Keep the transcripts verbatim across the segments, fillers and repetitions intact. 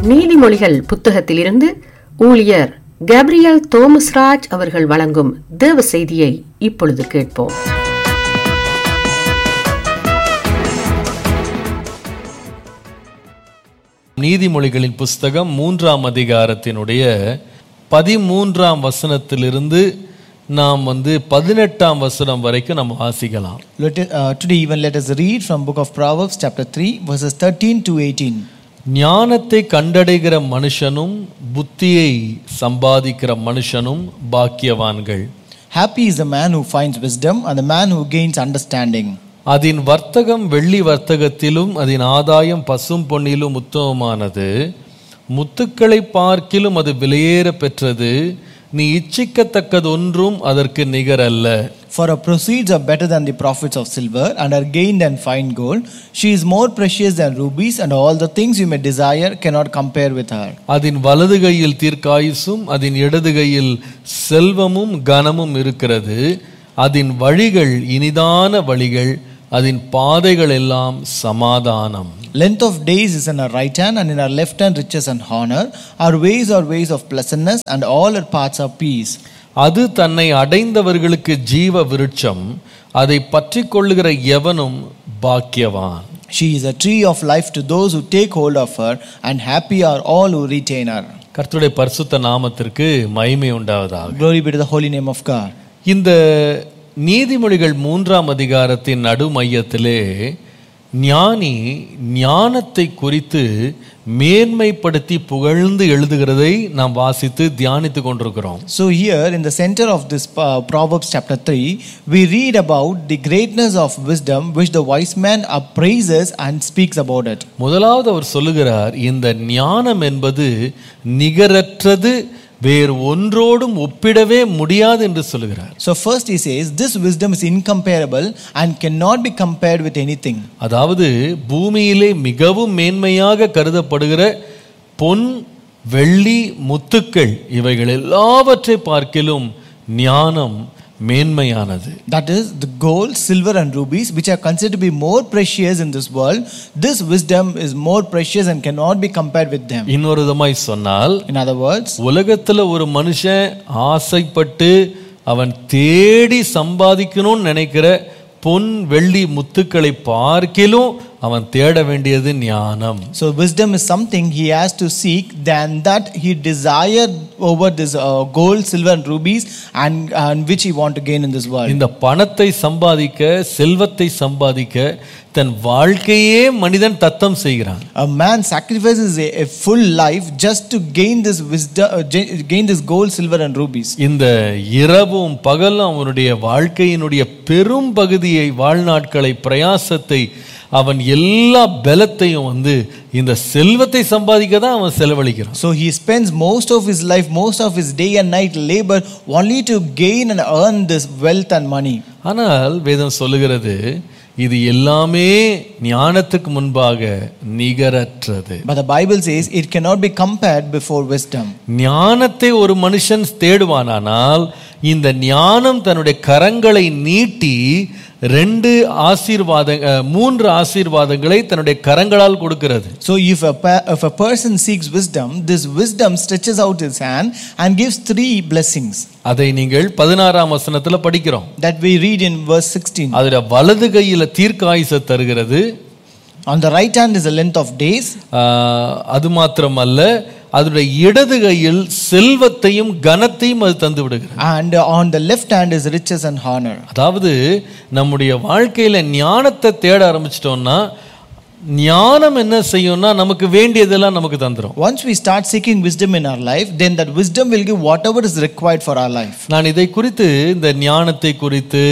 நீதிமொழிகள் புத்தகத்திலிருந்து ஊழியர் கேப்ரியல் தோமஸ்ராஜ் அவர்கள் வழங்கும் தேவ செய்தியை இப்பொழுது கேட்போம். நீதிமொழிகளின் புஸ்தகம் மூன்றாம் அதிகாரத்தினுடைய பதிமூன்றாம் வசனத்திலிருந்து நாம் வந்து பதினெட்டாம் வசனம் வரைக்கும் நம்ம வாசிக்கலாம். Today even let us read from book of Proverbs chapter three verses thirteen to eighteen. ஞானத்தை கண்டடைகிற மனுஷனும் புத்தியை சம்பாதிக்கிற மனுஷனும் பாக்கியவான்கள். Happy is the man who finds wisdom and the man who gains understanding. அதன் வர்த்தகம் வெள்ளி வர்த்தகத்திலும் அதன் ஆதாயம் பசும் பொன்னிலும் உத்தமமானது. முத்துக்களை பார்க்கிலும் அது விலையேற பெற்றது. நீ இச்சிக்கத்தக்கது ஒன்றும் அதற்கு நிகரல்ல. For her proceeds are better than the profits of silver, and her gain than fine gold. She is more precious than rubies, and all the things you may desire cannot compare with her. அதன் வலது கையில் தீர்க்காயுசும் அதன் இடது கையில் செல்வமும் கனமும் இருக்கிறது. அதன் வழிகள் இனிதான வழிகள், அதன் பாதைகள் எல்லாம் சமாதானம். Length of days is in her right hand, and in her left hand riches and honor. Her ways are ways of pleasantness, and all her paths are peace. அது தன்னை அடைந்தவர்களுக்கு ஜீவ விருட்சம், அதை பற்றி கொள்ளுகிற எவனும் பாக்கியவான். She is a tree of life to those who take hold of her, and happy are all who retain her. கர்த்தருடைய பரிசுத்த நாமத்திற்கு மகிமை உண்டாவதாக. Glory be to the holy name of God. இந்த நீதிமொழிகள் மூன்றாம் அதிகாரத்தின் நடு மையத்திலே ஞானி ஞானத்தை குறித்து மேன்மைப்படுத்தி புகழ்ந்து எழுதுகிறதை நாம் வாசித்து தியானித்து கொண்டிருக்கிறோம். So here in the center of this uh, Proverbs chapter three, we read about the greatness of wisdom which the wise man appraises and speaks about it. முதலாவது அவர் சொல்லுகிறார், இந்த ஞானம் என்பது நிகரற்றது, வேறு ஒன்றோடும் ஒப்பிடவே முடியாது என்று சொல்லுகிறார். So first he says this wisdom is incomparable and cannot be compared with anything. அதாவது பூமியிலே மிகவும் மேன்மையாக கருதப்படுகிற பொன், வெள்ளி, முத்துக்கள் இவைகள் எல்லாவற்றை பார்க்கிலும் ஞானம் மேன்மையானது. That is the gold, silver and rubies which are considered to be more precious in this world. This wisdom is more precious and cannot be compared with them. இன்னொரு விதமாய் சொன்னால், in other words, உலகத்துல ஒரு மனுஷன் ஆசைப்பட்டு அவன் தேடி சம்பாதிக்கணும்னு நினைக்கிற பொன், வெள்ளி, முத்துக்களை பார்க்கிலும் அவன் தேட வேண்டியது ஞானம். So wisdom is something he has to seek than that he desire over this uh, gold, silver and rubies and, and which he want to gain in this world. இந்த பணத்தை சம்பாதிக்க, செல்வத்தை சம்பாதிக்க தன் வாழ்க்கையே மனிதன் தத்தம் செய்கிறான். A man sacrifices a, a full life just to gain this wisdom, uh, gain this gold, silver and rubies. இந்த இரவும் பகலும் அவனுடைய வாழ்க்கையினுடைய பெரும் பகுதியை, வாழ்நாட்களை, பிரயாசத்தை, அவன் எல்லா பலத்தையும் வந்து இந்த செல்வத்தை சம்பாதிக்க தான் அவன் செலவழிக்கிறான். So he spends most of his life, most of his day and night labor only to gain and earn this wealth and money. ஆனால் வேதம் சொல்லுகிறது, இது எல்லாமே ஞானத்துக்கு முன்பாக நிகரற்றது. But the Bible says it cannot be compared before wisdom. ஞானத்தை ஒரு மனுஷன் தேடுவானானால் இந்த ஞானம் தன்னுடைய கரங்களை நீட்டி ரெண்டு ஆசீர்வாத மூன்று ஆசீர்வாதங்களை தன்னுடைய கரங்களால் கொடுக்கிறது. So if a if a person seeks wisdom, this wisdom stretches out his hand and gives three blessings. அதை நீங்கள் பதினாறாம் வசனத்துல படிக்கிறோம். That we read in verse sixteen. அதுல வலது கையில தீர்க்காயுசை தருகிறது. On the right hand is the length of days. அது மாத்திரமல்ல, அதனுடைய இடது கையில் செல்வத்தையும் கனத்தையும் அது தந்து விடுகிறது. And on the left hand is riches and honor. அதாவது நம்முடைய வாழ்க்கையில ஞானத்தை தேட ஆரம்பிச்சிட்டோம்னா ஞானம் என்ன செய்யும்னா நமக்கு வேண்டியதெல்லாம் நமக்கு தந்துரும். Once we start seeking wisdom in our life, then that wisdom will give whatever is required for our life. நான் இதை குறித்து, இந்த ஞானத்தை குறித்து,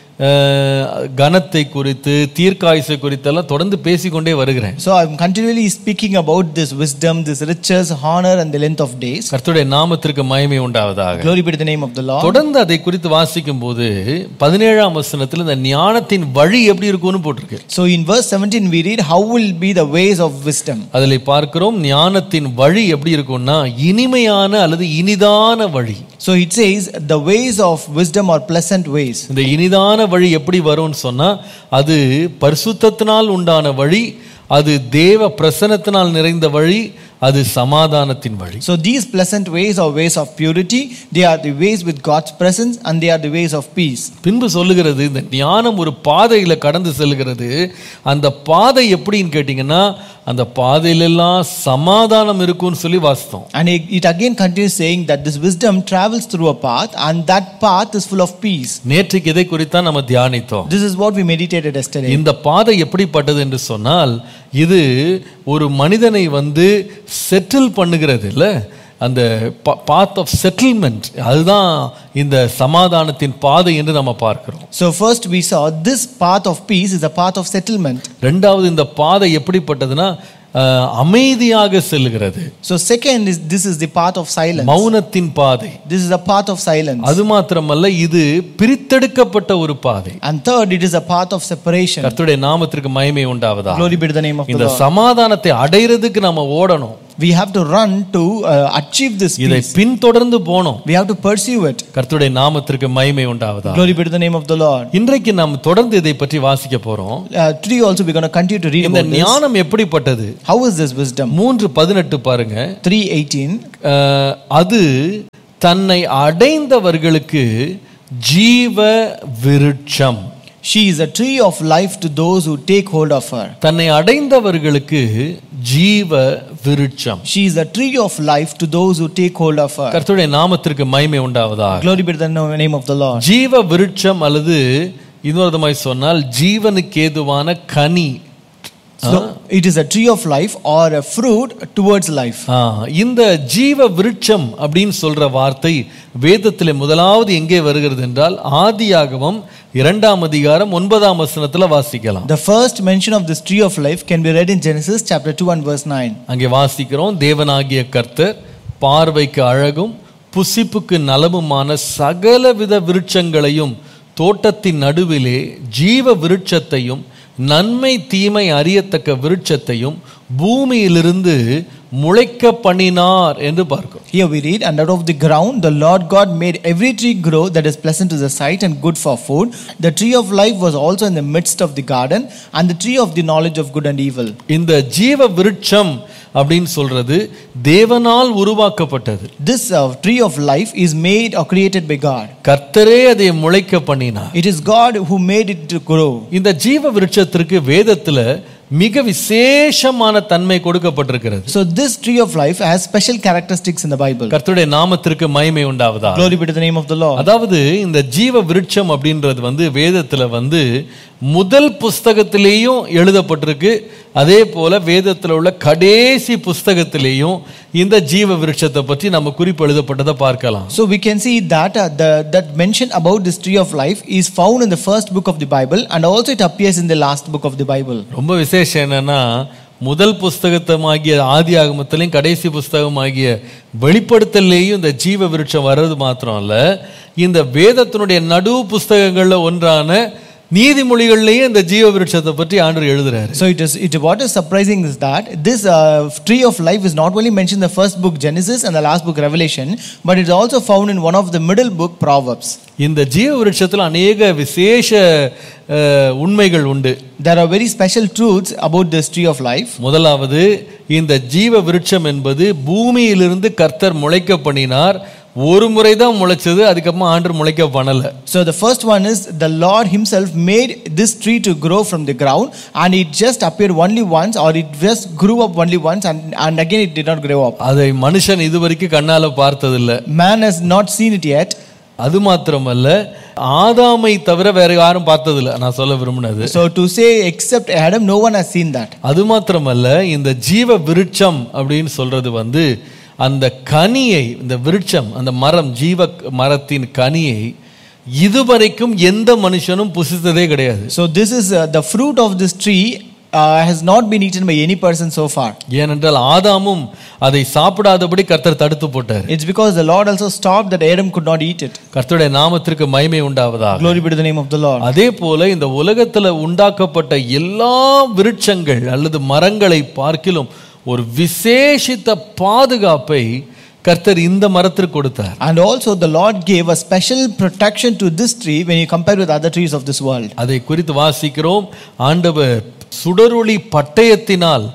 கனத்தை குறித்து, தீர்க்காயுசை குறித்தெல்லாம் தொடர்ந்து பேசிக்கொண்டே வருகிறேன். So I am continually speaking about this wisdom, this riches, honor and the length of days. கர்த்தருடைய நாமத்திற்கு மகிமை உண்டாவதாக. Glory be to the name of the Lord. தொடர்ந்து அதை குறித்து வாசிக்கும் போது பதினேழாம் வசனத்தில் இந்த ஞானத்தின் வழி எப்படி இருக்கும்னு போட்டிருக்கு. So in verse seventeen we read how will be the ways of wisdom. அதில் பார்க்கிறோம் ஞானத்தின் வழி எப்படி இருக்கும்னா இனிமையான அல்லது இனிதான வழி. So it says the ways of wisdom are pleasant ways. இந்த இனிதான வழி எப்படி வரும்னு சொன்னா அது பரிசுத்தத்தினால் உண்டான வழி, அது தேவ பிரசன்னத்தினால் நிறைந்த வழி, அது சமாதானத்தின் வழி. So these pleasant ways are ways of purity, they are the ways with God's presence, and they are the ways of peace. பின்பு சொல்லுகிறது, இந்த ஞானம் ஒரு பாதையில கடந்து செல்கிறது. அந்த பாதை எப்படின்னு கேட்டீங்கன்னா, அந்த பாதையிலெல்லாம் சமாதானம் இருக்கும்னு சொல்லி வாசித்தோம். And it, it again continues saying that this wisdom travels through a path, and that path is full of peace. நேற்றுக்கு இதை குறித்து நம்ம தியானித்தோம். This is what we meditated yesterday. இந்த பாதை எப்படிப்பட்டது என்று சொன்னால், இது ஒரு மனிதனை வந்து செட்டில் பண்ணுகிறது இல்ல, அந்த path of settlement, அதுதான் இந்த சமாதானத்தின் பாதை என்று நம்ம பார்க்கிறோம். So first we saw this path of peace is a path of settlement. இரண்டாவது இந்த பாதை எப்படிப்பட்டதுன்னா அமைதியாக செல்கிறது. So second is this is the path of silence. மௌனத்தின் பாதை. This is a path of silence. அது மாத்திரமல்ல, இது பிரித்தெடுக்கப்பட்ட ஒரு பாதை. And third, it is a path of separation. கர்த்தருடைய நாமத்திற்கு மகிமை உண்டாவதாக. Glory be to the name of the Lord. இந்த சமாதானத்தை அடையிறதுக்கு நாம ஓடணும். We have to run to uh, achieve this peace. இதை பின்தொடர்ந்து போணும். We have to pursue it. கர்த்தருடைய நாமத்திற்கு மகிமை உண்டாவதாக. Glory be to the name of the Lord. இன்றைக்கு நாம் தொடர்ந்து இதை பற்றி வாசிக்க போறோம். Uh, today also we are going to continue to read இந்த about this. ஞானம் எப்படிப்பட்டது? How is this wisdom? மூன்று பதினெட்டு பாருங்க. three eighteen. அது தன்னை அடைந்தவர்களுக்கு ஜீவ விருட்சம். She is a tree of life to those who take hold of her. தன்னை அடைந்தவர்களுக்கு ஜீவ விருட்சம். She is a tree of life to those who take hold of her. கர்த்தருடைய நாமத்திற்கு மகிமை உண்டாவதாக. Glory be to the name of the Lord. ஜீவ விருட்சம் அல்லது இன்னொரு விதமாய் சொன்னால் ஜீவனுக்கு ஏதுவான கனி. So it is a tree of life or a fruit towards life. இந்த ஜீவ விருட்சம் அப்படின்னு சொல்ற வார்த்தை வேதத்திலே முதலாவது எங்கே வருகிறது என்றால் ஆதியாகமம் இரண்டாம் அதிகாரம் ஒன்பதாம் வசனத்துல வாசிக்கலாம். The first mention of this tree of life can be read in Genesis chapter two and verse nine. அங்கே வாசிக்கிறோம், தேவனாகிய கர்த்தர் பார்வைக்கு அழகும் புசிப்புக்கு நலமுமான சகலவித விருட்சங்களையும் தோட்டத்தின் நடுவிலே ஜீவ விருட்சத்தையும் நன்மை தீமை அறியத்தக்க விருட்சத்தையும் பூமியிலிருந்து முளைக்க பண்ணினார் என்று பார்க்கிறோம். Here we read, and out of the ground the Lord God made every tree grow that is pleasant to the sight and good for food. The tree of life was also in the midst of the garden, and the tree of the knowledge of good and evil. இந்த ஜீவ விருட்சம் அப்படின்னு சொல்றது தேவனால் உருவாக்கப்பட்டது. This uh, tree of life is made or created by God. கர்த்தரே அதை முளைக்க பண்ணினார். It is God who made it to grow. இந்த ஜீவ விருட்சத்திற்கு வேதத்துல மிக விசேஷமான தன்மை கொடுக்கப்பட்டிருக்கிறது. So this tree of life has special characteristics in the Bible. கர்த்தருடைய நாமத்திற்கு மகிமை உண்டாவதாக. Glory be to the name of the Lord. அதாவது இந்த ஜீவ விருட்சம் அப்படின்றது வந்து வேதத்துல வந்து முதல் புஸ்தகத்திலேயும் எழுதப்பட்டிருக்கு, அதே போல வேதத்தில் உள்ள கடைசி புஸ்தகத்திலேயும் இந்த ஜீவ விருட்சத்தை பற்றி நம்ம குறிப்பு எழுதப்பட்டதை பார்க்கலாம். So we can see that uh, the that mention about this tree of life is found in the first book of the Bible, and also it appears in the last book of the Bible. ரொம்ப விசேஷம் என்னன்னா, முதல் புஸ்தகத்தமாகிய ஆதியாகமத்திலையும் கடைசி புஸ்தகமாகிய வெளிப்படுத்தலையும் இந்த ஜீவ விருட்சம் வர்றது மாத்திரம் அல்ல, இந்த வேதத்தினுடைய நடு புஸ்தகங்கள்ல ஒன்றான நீதிமொழிகளிலேயே இந்த ஜீவ விருட்சத்தை பற்றி ஆண்டவர் எழுதுறாரு. So it is it what is surprising is that this uh, tree of life is not only mentioned in the first book Genesis and the last book Revelation, but it is also found in one of the middle book Proverbs. இந்த ஜீவ விருட்சத்தில் அநேக விசேஷ உண்மைகள் உண்டு. There are very special truths about this tree of life. முதலாவது, இந்த ஜீவ விருட்சம் என்பது பூமியிலிருந்து கர்த்தர் முளைக்க பண்ணினார். ஒரு முறை தான் முளைச்சது, அதுக்கப்புறமா ஆண்டவர் முளைக்க பண்ணல. So the first one is the Lord himself made this tree to grow from the ground, and it just appeared only once, or it just grew up only once, and, and again it did not grow up. அதை மனுஷன் இதுவரைக்கும் கண்ணால பார்த்ததில்லை. Man has not seen it yet. அது மாத்திரமல்ல, ஆதாமை தவிர வேற யாரும் பார்த்ததில்லை. நான் சொல்ல விரும்பினது, so to say except Adam, no one has seen that. அது மாத்திரமல்ல, இந்த ஜீவ விருட்சம் அப்படின்னு சொல்றது வந்து அந்த கனியை, இந்த விருட்சம், அந்த மரம், ஜீவ மரத்தின் கனியை இதுவரைக்கும் எந்த மனுஷனும் புசித்ததே கிடையாது. So this is uh, the fruit of this tree uh, has not been eaten by any person so far. ஏனென்றால் ஆதாமும் அதை சாப்பிடாதபடி கர்த்தர் தடுத்து போட்டார். It's because the Lord also stopped that Adam could not eat it. கர்த்தருடைய நாமத்திற்கு மகிமை உண்டாவதாக. Glory be to the name of the Lord. அதே போல இந்த உலகத்துல உண்டாக்கப்பட்ட எல்லா விருட்சங்கள் அல்லது மரங்களை பார்க்கிலும் ஒரு விசேஷித்த பாதுகாப்பை கர்த்தர் இந்த மரத்திற்கு கொடுத்தார். And also the Lord gave a special protection to this tree when you compare with other trees of this world. அதை குறித்து வாசிக்கிறோம். ஆண்டவர் சுடரொளி பட்டயத்தினால்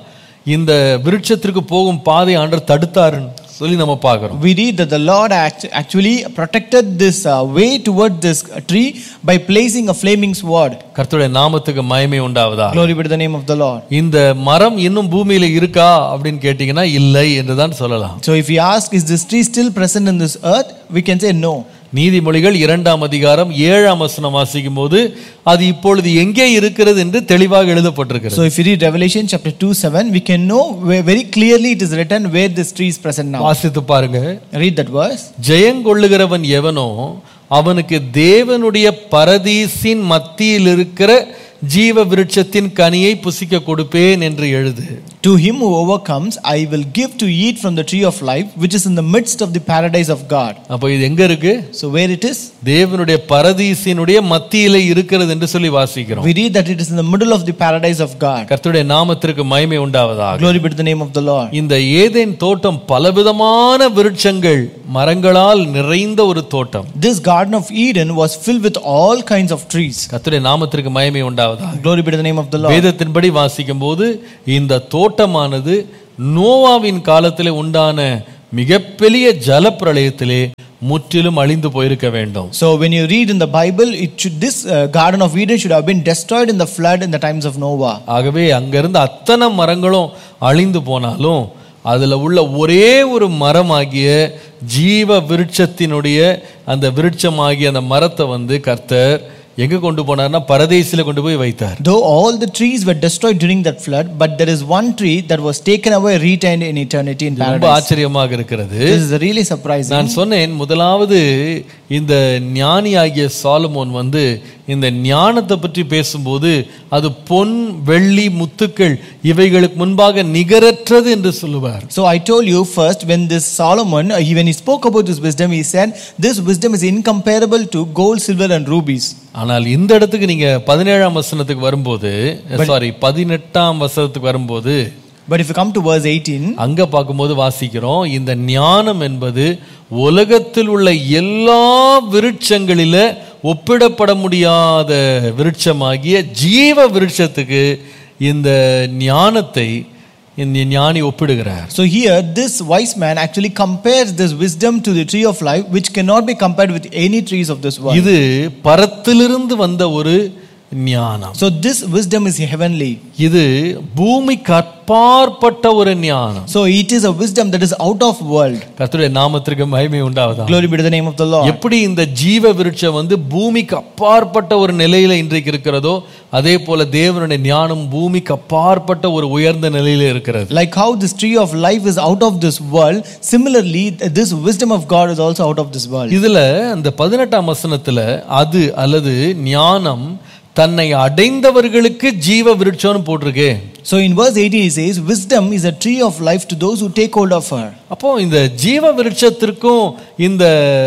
இந்த விருட்சத்திற்கு போகும் பாதை ஆண்டவர் தடுத்தாருன்னு சொல்லி நம்ம பார்க்கிறோம். We read that the Lord act- actually protected this uh, way toward this tree by placing a flaming sword. கர்த்தருடைய நாமத்துக்கு மகிமை உண்டாவதா. Glory be to the name of the Lord. இந்த மரம் இன்னும் பூமியில இருக்கா அப்படின்னு கேட்டீங்கன்னா இல்லை என்று தான் சொல்லலாம். So if we ask, is this tree still present in this earth, we can say no. நீதிமொழிகள் இரண்டாம் அதிகாரம் ஏழாம் வசனம் வாசிக்கும் போது அது இப்பொழுது எங்கே இருக்கிறது என்று தெளிவாக எழுதப்பட்டிருக்கிறது. So if you read Revelation chapter two seven, we can know where, very clearly it is written where this tree is present now. வாசித்து பாருங்க. Read that verse. ஜெயங்கொள்ளுகிறவன் எவனோ அவனுக்கு தேவனுடைய பரதீசின் மத்தியில் இருக்கிற ஜீவ விருட்சத்தின் கனியை புசிக்க கொடுப்பேன் என்று எழுது. To him who overcomes, I will give to eat from the tree of life, which is in the midst of the paradise of God. அப்ப இது எங்க இருக்கு? So where it is? தேவனுடைய பரதீசினுடைய மத்தியிலே இருக்கிறது என்று சொல்லி வாசிக்கிறோம். We read that it is in the middle of the paradise of God. கர்த்தருடைய நாமத்திற்கு மகிமை உண்டாவதாக. Glory be to the name of the Lord. இந்த ஏதேன் தோட்டம் பலவிதமான விருட்சங்கள் மரங்களால் நிறைந்த ஒரு தோட்டம். This garden of Eden was filled with all kinds of trees. கர்த்தருடைய நாமத்திற்கு மகிமை உண்டாவதாக. Glory be to the name of the Lord. வேதத்தின்படி வாசிக்கும் போது இந்த தோட்டமானது நோவாவின் காலத்திலே உண்டான மிகப்பெரிய ஜலப்பிரளயத்திலே முற்றிலும் அழிந்து போயிருக்க வேண்டும். So when you read in the Bible, it should this uh, garden of Eden should have been destroyed in the flood in the times of Noah. ஆகவே அங்கிருந்து அத்தனை மரங்களும் அழிந்து போனாலும் அதுல உள்ள ஒரே ஒரு மரமாகிய ஜீவ விருட்சத்தினுடைய அந்த விருட்சமாகிய அந்த மரத்தை வந்து கர்த்தர் எங்க கொண்டு போனார்னா பரதேசில கொண்டு போய் வைத்தார். Though all the trees were destroyed during that flood, but there is one tree that was taken away, retained in eternity in ரொம்ப paradise. ஆச்சரியமாக இருக்கிறது. This is really surprising. நான் சொன்னேன் முதலாவது இந்த ஞானியாகிய சாலமோன் வந்து இந்த ஞானத்தை பற்றி பேசும்போது அது பொன் வெள்ளி முத்துக்கள் இவைகளுக்கு முன்பாக நிகரற்றது என்று சொல்லுவார். So I told you first, when this Solomon, uh, he, when he spoke about this wisdom, he said this wisdom is incomparable to gold, silver and rubies. ஆனால் இந்த இடத்துக்கு நீங்க பதினேழாம் வசனத்துக்கு வரும்போது சாரி பதினெட்டாம் வசனத்துக்கு வரும்போது But if you come to verse eighteen, அங்க பார்க்கும்போது வாசிக்கிறோம் இந்த ஞானம் என்பது உலகத்தில் உள்ள எல்லா விருட்சங்களில ஒப்பிடப்பட முடியாத விருட்சமாகிய ஜீவ விருட்சத்துக்கு இந்த ஞானத்தை இந்த ஞானி ஒப்பிடுகிறார். So here this wise man actually compares this wisdom to the tree of life, which cannot be compared with any trees of this world. இது பரத்திலிருந்து வந்த ஒரு ஞானம். So this wisdom is heavenly. இது பூமிக்கு அப்பாற்பட்ட ஒரு ஞானம். So it is a wisdom that is out of world. கர்த்தருடைய நாமத்திற்கு மகிமை உண்டாவதாக. Glory be to the name of the Lord. எப்படி இந்த ஜீவ விருட்சம் வந்து பூமிக்கு அப்பாற்பட்ட ஒரு நிலையில இன்றைக்கு இருக்கிறதோ அதே போல தேவனுடைய ஞானம் பூமிக்கு அப்பாற்பட்ட ஒரு உயர்ந்த நிலையில இருக்கிறது. Like how this tree of life is out of this world, similarly this wisdom of God is also out of this world. இதுல அந்த பதினெட்டாம் வசனத்துல அது அல்லது ஞானம் தன்னை அடைந்தவர்களுக்கு ஜீவ விருட்சம்னு போட்டிருக்கு. So in verse eighteen he says wisdom is a tree of life to those who take hold of her. அப்போ இந்த ஜீவ விருட்சத்திற்கும் இந்த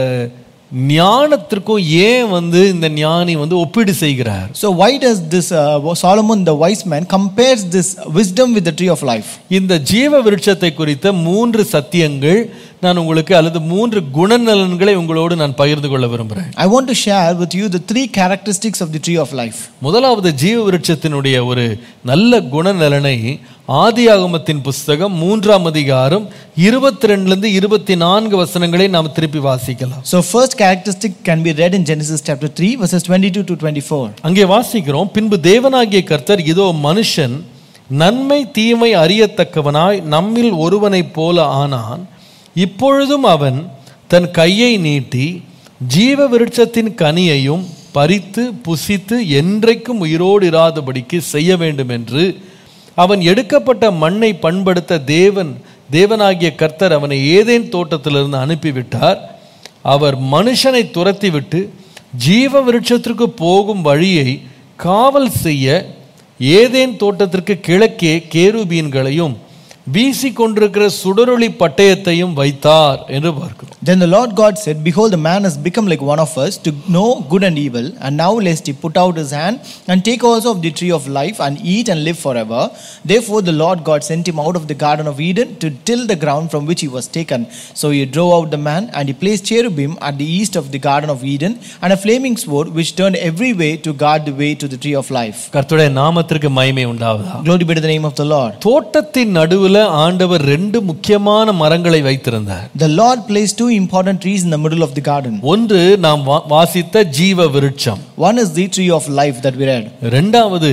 ஞானத்திற்கும் ஏன் வந்து இந்த ஞானி வந்து ஒப்பீடு செய்கிறார்? So why does this uh, Solomon the wise man compares this wisdom with the tree of life? இந்த ஜீவ விருட்சத்தை குறித்த மூன்று சத்தியங்கள் நான் உங்களுக்கு அல்லது மூன்று குணநலன்களை உங்களோடு நான் பகிர்ந்து கொள்ள விரும்புகிறேன். I want to share with you the three characteristics of the tree of life. முதலாவது ஜீவ விருட்சத்தினுடைய ஒரு நல்ல குணநலனை ஆதியாகமத்தின் புஸ்தகம் மூன்றாம் அதிகாரம் இருபத்தி ரெண்டுல இருந்து இருபத்தி நான்கு வசனங்களை நாம் திருப்பி வாசிக்கலாம். So first characteristic can be read in Genesis chapter three verses twenty-two to twenty-four. அங்கே வாசிக்கிறோம், பின்பு தேவனாகிய கர்த்தர் இதோ மனுஷன் நன்மை தீமை அறியத்தக்கவனாய் நம்மில் ஒருவனைப் போல ஆனான். இப்பொழுதும் அவன் தன் கையை நீட்டி ஜீவ விருட்சத்தின் கனியையும் பறித்து புசித்து என்றைக்கும் உயிரோடு இராதபடிக்கு செய்ய வேண்டும் என்று அவன் எடுக்கப்பட்ட மண்ணை பண்படுத்த தேவன் தேவனாகிய கர்த்தர் அவனை ஏதேன் தோட்டத்திலிருந்து அனுப்பிவிட்டார். அவர் மனுஷனை துரத்திவிட்டு ஜீவ விருட்சத்திற்கு போகும் வழியை காவல் செய்ய ஏதேன் தோட்டத்திற்கு கிழக்கே கேருபீன்களையும் வீசி கொண்டிருக்கிற சுடரொளி பட்டயத்தையும் வைத்தார் என்று பார்க்கிறோம். Then the Lord God said, behold, the man has become like one of us, to know good and evil, and now lest he put out his hand and take also of the tree of life and eat and live forever. Therefore the Lord God sent him out of the garden of Eden to till the ground from which he was taken. So he drove out the man, and he placed cherubim at the east of the garden of Eden, and a flaming sword which turned every way to guard the way to the tree of life. கர்த்தருடைய நாமத்திற்கு மகிமை உண்டாவதாக. Glory be to the name of the Lord. தோட்டத்தின் நடுவுல ஆண்டவர் ரெண்டு முக்கியமான மரங்களை வைத்திருந்தார். The Lord placed two important trees in the middle of the garden. ஒன்று நாம் வாசித்த ஜீவ விருட்சம். One is the tree of life that we read. இரண்டாவது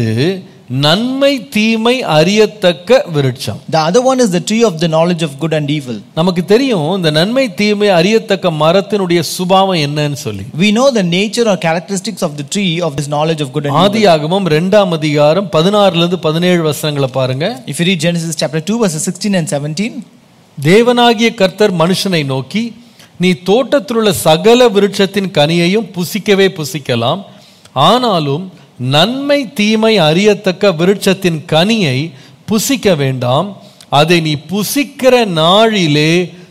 நன்மை தீமை அறியத்தக்க விருட்சம். The other one is the tree of the knowledge of good and evil. நமக்கு தெரியும் இந்த நன்மை தீமை அறியத்தக்க மரத்தினுடைய சுபாவம் என்னன்னு சொல்லி. We know the nature or characteristics of the tree of this knowledge of good and evil. ஆதியாகமம் இரண்டாம் அதிகாரம் பதினாறுல இருந்து பதினேழு வசனங்களை பாருங்க. If you read Genesis chapter two verses sixteen and seventeen. தேவனாகிய கர்த்தர் மனுஷனை நோக்கி, நீ தோட்டத்தில் உள்ள சகல விருட்சத்தின் கனியையும் புசிக்கவே புசிக்கலாம், ஆனாலும் நன்மை தீமை அறியத்தக்க விருட்சத்தின் கனியை புசிக்க வேண்டாம், அதை நீ புசிக்கிற நாளிலே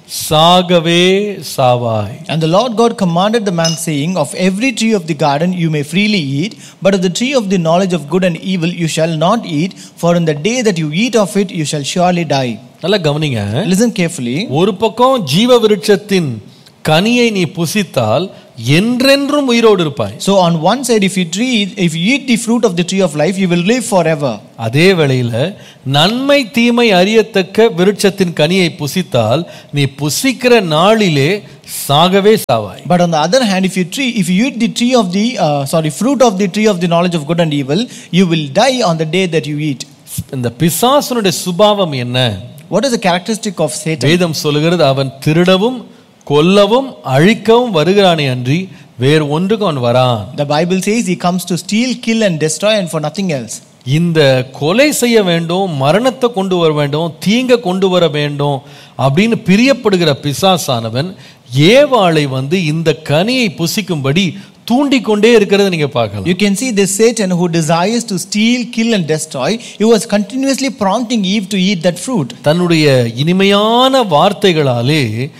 சாகவே சாவாய். And the Lord God commanded the man, saying, of every tree of the garden you may freely eat, but of the tree of the knowledge of good and evil you shall not eat, for in the day that you eat of it you shall surely die. நல்லா கவனிங்க. Listen carefully. ஒரு பக்கம் ஜீவ விருட்சத்தின் கனியை நீ புசித்தால் என்றென்றும் உயிரோடு இருப்பாய். So on one side, if you tree, if you eat the fruit of the tree of life, you will live forever. அதே வேளையில நன்மை தீமை அறியத்தக்க விருட்சத்தின் கனியை புசித்தால் நீ புசிக்கிற நாளிலே சாகவே சாவாய். But on the other hand, if you tree, if you eat the tree of the uh, sorry fruit of the tree of the knowledge of good and evil, you will die on the day that you eat. இந்த பிசாசுனுடைய சுபாவம் என்ன? What is the characteristic of Satan? வேதம் சொல்லுகிறது, அவன் திருடவும் கொல்லவும் அழிக்கவும் வருகிறானே அன்றி வேறு ஒன்றுக்கு அவன் வரான். The Bible says he comes to steal, kill and destroy, and for nothing else. இந்த கொலை செய்ய வேண்டும், மரணத்தை கொண்டு வர வேண்டும், தீங்க கொண்டு வர வேண்டும் அப்படின்னு பிரியப்படுகிற பிசாசானவன் ஏவாளை வந்து இந்த கனியை புசிக்கும்படி தூண்டிக்கொண்டே இருக்கிறது நீங்க பார்க்கலாம். You can see this Satan who desires to steal, kill and destroy. He was continuously prompting Eve to eat that fruit. தன்னுடைய இனிமையான வார்த்தைகளாலே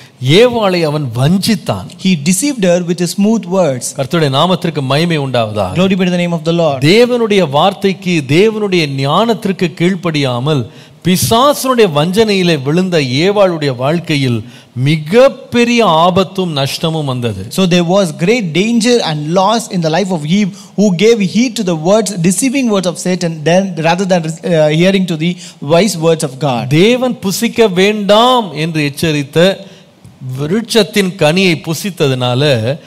ஏவாளை அவன் வஞ்சித்தான். He deceived her with his smooth words. கர்த்தருடைய நாமத்திற்கு மகிமை உண்டாவதாக. Glory be to the name of the Lord. தேவனுடைய வார்த்தைக்கு தேவனுடைய ஞானத்திற்கு கீழ்ப்படியாமல் பிசாசுடைய வஞ்சனையிலே விழுந்த ஏவாளுடைய வாழ்க்கையில் மிகப்பெரிய ஆபத்தும் நஷ்டமும் வந்தது. So there was great danger and loss in the life of Eve, who gave heed to the words, deceiving words of Satan, then rather than uh, hearing to the wise words of God. தேவன் புசிக்க வேண்டாம் என்று எச்சரித்த விருட்சத்தின் கனியை புசித்ததனால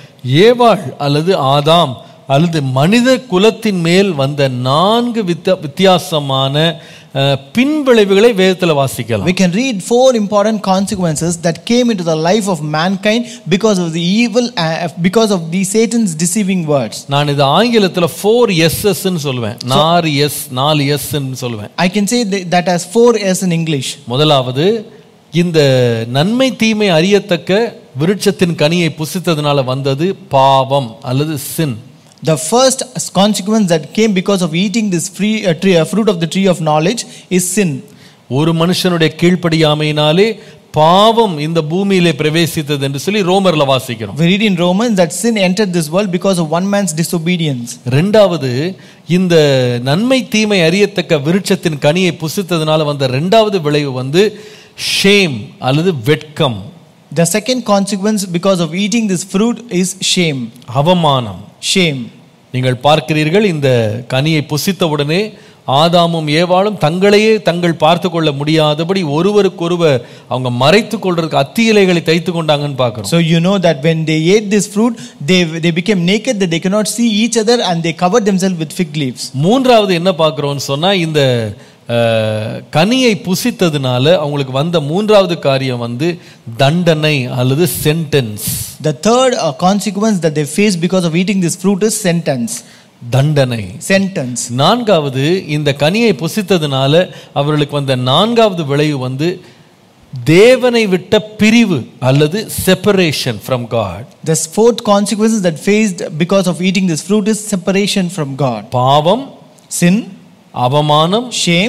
ஏவாள் அல்லது ஆதாம் அல்லது மனித குலத்தின் மேல் வந்த நான்கு வித்தியாசமான பின்விளைவுகளை வேதத்தில் வாசிக்கலாம். We can read four important consequences that came into the life of mankind because of the evil, uh, because of the Satan's deceiving words. நான் இது ஆங்கிலத்தில் four S's ன்னு சொல்லுவேன். நாலு எஸ் நாலு எஸ் ன்னு சொல்லுவேன். I can say that as four S in English. முதலாவது, இந்த நன்மை தீமை அறியத்தக்க விருட்சத்தின் கனியை புசித்ததனால வந்தது பாவம் அல்லது sin. The first consequence that came because of eating this free uh, tree, uh, fruit of the tree of knowledge is sin. ஒரு மனுஷனுடைய கீழ்ப்படியாமையினாலே பாவம் இந்த பூமியிலே பிரவேசித்தது என்று சொல்லி ரோமர்ல வாசிக்கிறோம். We read in Romans that sin entered this world because of one man's disobedience. இரண்டாவது, இந்த நன்மை தீமை அறியத்தக்க விருட்சத்தின் கனியை புசித்ததனால வந்த இரண்டாவது விளைவு வந்து ஷேம் அல்லது வெட்கம். The second consequence because of eating this fruit is shame. அவமானம். Shame. நீங்கள் பார்க்கிறீர்கள், இந்த கனியை புசித்தவுடனே ஆதாமும் ஏவாளும் தங்களையே தங்கள் பார்த்து கொள்ள முடியாதபடி ஒருவருக்கொருவர் அவங்க மறைத்து கொள்றதுக்கு அத்தி இலைகளை தைத்து கொண்டாங்கன்னு பார்க்கிறோம். So you know that when they ate this fruit, they they became naked, that they cannot see each other, and they covered themselves with fig leaves. மூன்றாவது என்ன பார்க்கிறோம்னு சொன்னா, இந்த கனியை புசித்ததுனால அவங்களுக்கு வந்த மூன்றாவது காரியம் வந்து தண்டனை அல்லது sentence. The third uh, consequence that they face because of eating this fruit is sentence. தண்டனை, sentence. நான்காவது, இந்த கனியை புசித்ததுனால அவர்களுக்கு வந்த நான்காவது விளைவு வந்து தேவனை விட்ட பிரிவு அல்லது separation from God. The fourth consequences that faced because of eating this fruit is separation from God. பாவம், sin, அவமானம், shame,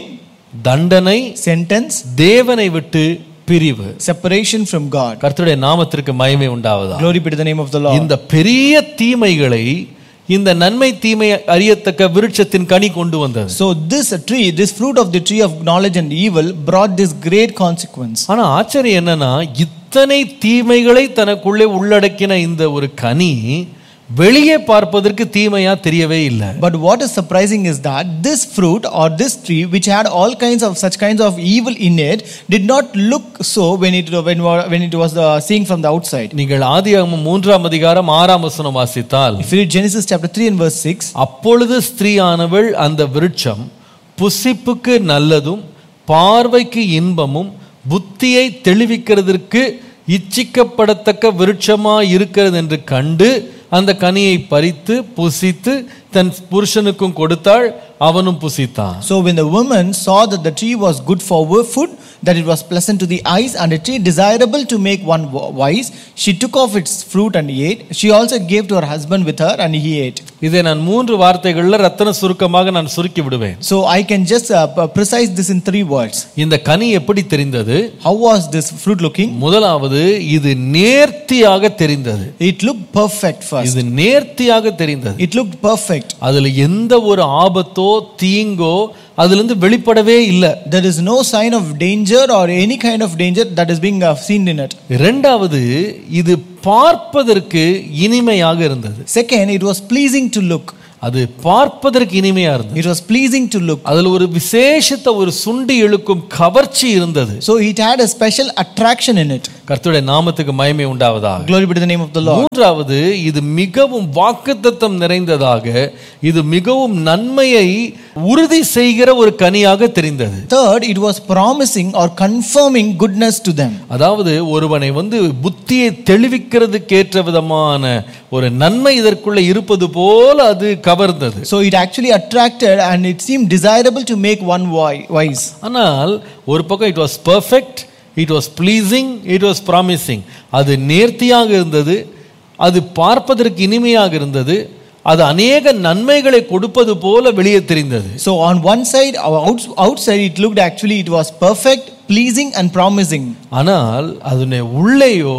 தண்டனை, sentence, தேவனை விட்டு பிரிவு, separation from God. கர்த்தருடைய நாமத்திற்கு மகிமை உண்டாவதாக. Glory be to the name of the Lord. இந்த பெரிய தீமைகளை இந்த நன்மை தீமை அறியத்தக்க விருட்சத்தின் கனி கொண்டு வந்தது. So this tree, this fruit of the tree of knowledge and evil brought this great consequence. ஆனா ஆச்சரியம் என்னன்னா, இத்தனை தீமைகளை தனக்குள்ளே உள்ளடக்கின இந்த ஒரு கனி வெளியே பார்ப்பதற்கு தீமையா தெரியவே இல்லை. But what is surprising is that this fruit or this tree, which had all kinds of such kinds of evil in it, did not look so when it when, when it was uh, seeing from the outside. நீங்கள் ஆதியாகமம் மூன்றாம் அதிகாரம் ஆறாம் வசனம் வாசித்தால், If you read Genesis chapter three and verse six, அப்பொழுது ஸ்திரீயானவள் அந்த விருட்சம் புசிப்புக்கு நல்லதும் பார்வைக்கு இன்பமும் புத்தியை தெளிவிக்கிறதற்கு இச்சிக்கப்படத்தக்க விருட்சமா இருக்கிறது என்று கண்டு அந்த கனியை பறித்து புசித்து தன் புருஷனுக்கும் கொடுத்தாள், அவனும் புசித்தான். So when the woman saw that the tree was good for food, that it was pleasant to the eyes, and a tree desirable to make one wise, she took off its fruit and ate. She also gave to her husband with her, and he ate. இதை நான் மூன்று வார்த்தைகள்ல ரத்தன சுருக்கமாக நான் சுருக்கி விடுவேன். So I can just uh, precise this in three words. இந்த கனி எப்படி தெரிந்தது? How was this fruit looking? முதலாவது, இது நேர்த்தியாக தெரிந்தது. It looked perfect first. இது நேர்த்தியாக தெரிந்தது. It looked perfect. அதுல எந்த ஒரு ஆபத்தோ தீங்கோ அதிலிருந்து வெளிப்படவே இல்லை. There is no sign of danger or any kind of danger that is being uh, seen in it. இரண்டாவது, இது பார்ப்பதற்கு இனிமையாக இருந்தது. Second, it was pleasing to look. அது பார்ப்பதற்கு இனிமையா இருந்தது. It was pleasing to look. அதுல ஒரு விசேஷத்த ஒரு சுண்டி இழுக்கும் கவர்ச்சி இருந்தது. So it had a special attraction in it. கர்த்தருடைய நாமத்துக்கு மகிமை உண்டாவதாக. Glory be to the name of the Lord. மூன்றாவது, இது மிகவும் வாக்குத்தத்தம் நிறைந்ததாக, இது மிகவும் நன்மையை உறுதி செய்கிற ஒரு கனியாக தெரிந்தது. Third, it was promising or confirming goodness to them. அதாவது ஒருவனை வந்து புத்தியை தெளிவிக்கிறதுக்கு ஏற்ற விதமான ஒரு நன்மை இதற்குள்ள இருப்பது போல அது கவர்ந்தது. So it actually attracted and it seemed desirable to make one wise. ஆனால் ஒரு பக்கம் it was perfect, it was pleasing, it was promising. அது நேர்த்தியாக இருந்தது, அது பார்ப்பதற்கு இனிமையாக இருந்தது, அது அநேக நன்மைகளை கொடுப்பது போல வெளியே தெரிந்தது. So on one side, outside it looked actually it was perfect, pleasing and promising. ஆனால் அதனுடைய உள்ளேயோ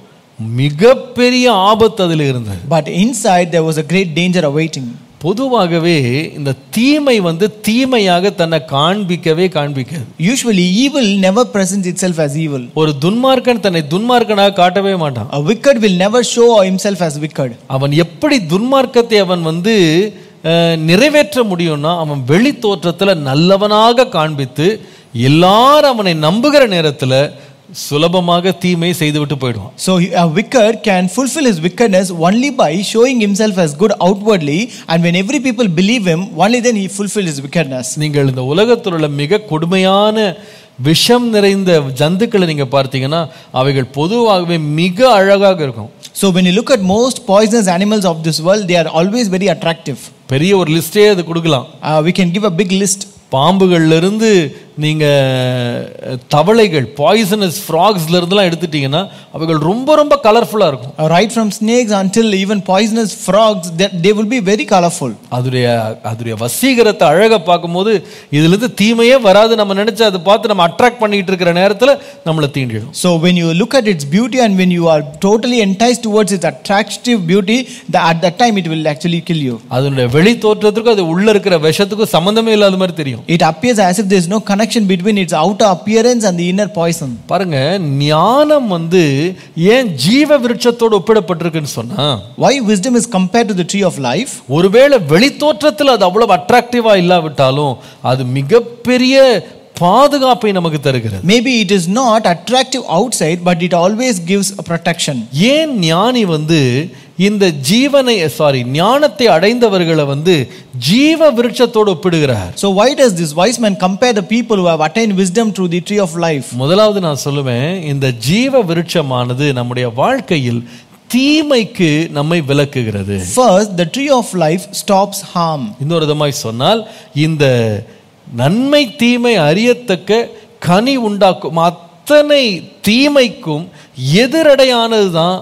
மிகப்பெரிய ஆபத்து அதில் இருந்தது. But inside there was a great danger awaiting. பொதுவாகவே இந்த தீமை வந்து தீமையாக தன்னை காண்பிக்கவே காண்பிக்காது. Usually evil never presents itself as evil. ஒரு துன்மார்க்கன் தன்னை துன்மார்க்கனாக காட்டவே மாட்டான். A wicked will never show himself as wicked. அவன் எப்படி துன்மார்க்கத்தை அவன் வந்து நிறைவேற்ற முடியும்னா, அவன் வெளி தோற்றத்துல நல்லவனாக காண்பித்து எல்லாரும் அவனை நம்புகிற நேரத்துல சுலபமாக தீமை செய்துவிட்டு போயிடுவான். So a wicked can fulfill his wickedness only by showing himself as good outwardly, and when every people believe him, only then he fulfills his wickedness. நீங்கள் இந்த உலகத்தில் உள்ள மிக கொடுமையான விஷம் நிறைந்த ஜந்துக்களை நீங்க பார்த்தீங்கன்னா அவைகள் பொதுவாகவே மிக அழகாக இருக்கும். So when you look at most poisonous animals of this world, they are always very attractive. பெரிய ஒரு லிஸ்டே அது கொடுக்கலாம். Uh, we can give a big list. பாம்புகள்ல இருந்து நீங்க தவளைகள் பாய்சனஸ் ஃப்ராக்ஸ்ல இருந்துலாம் எடுத்துட்டீங்கன்னா அவைகள் ரொம்ப ரொம்ப கலர்ஃபுல்லா இருக்கும். Right from snakes until even poisonous frogs, they, they will be very colorful. அதுடைய அதுடைய வசீகரத்தை அழகா பார்க்கும்போது இதுல இருந்து தீமையே வராது நம்ம நினைச்சு அதை பார்த்து நம்ம அட்ராக்ட் பண்ணிட்டு இருக்கிற நேரத்துல நம்மளை தீண்டிடும். So when you look at its beauty and when you are totally enticed towards its attractive beauty, the, at that time it will actually kill you. அதனுடைய வெளி தோற்றத்துக்கும் அது உள்ள இருக்கிற விஷத்துக்கும் சம்பந்தமே இல்லாத மாதிரி தெரியும். It appears as if there is no connection between its outer appearance and the inner poison. பாருங்க, ஞானம் வந்து ஏன் ஜீவ விருட்சத்தோடு ஒப்பிடப்பட்டிருக்குன்னு சொன்னா, why wisdom is compared to the tree of life? ஒருவேளை வெளி தோற்றத்தில் அது அவ்வளவு அட்ராக்டிவா இல்லாவிட்டாலும் அது மிகப்பெரிய பாதுகாப்பை நமக்கு தருகிறது. Maybe it is not attractive outside, but it always gives a protection. ஏன் ஞானி வந்து இந்த ஜீவனை சாரி ஞானத்தை அடைந்தவர்களை வந்து ஜீவ விருட்சத்தோடு ஒப்பிடுகிறார்? So why does this wise man compare the people who have attained wisdom through the tree of life? முதலாவது நான் சொல்லுவேன், இந்த ஜீவ விருட்சமானது நம்முடைய வாழ்க்கையில் தீமைக்கு நம்மை விலக்குகிறது. First, the tree of life stops harm. இன்னொரு விதமாய் சொன்னால், இந்த நன்மை தீமை அறியத்தக்க கனி உண்டாக்கும் அத்தனை தீமைக்கும் எதிரடையானதுதான்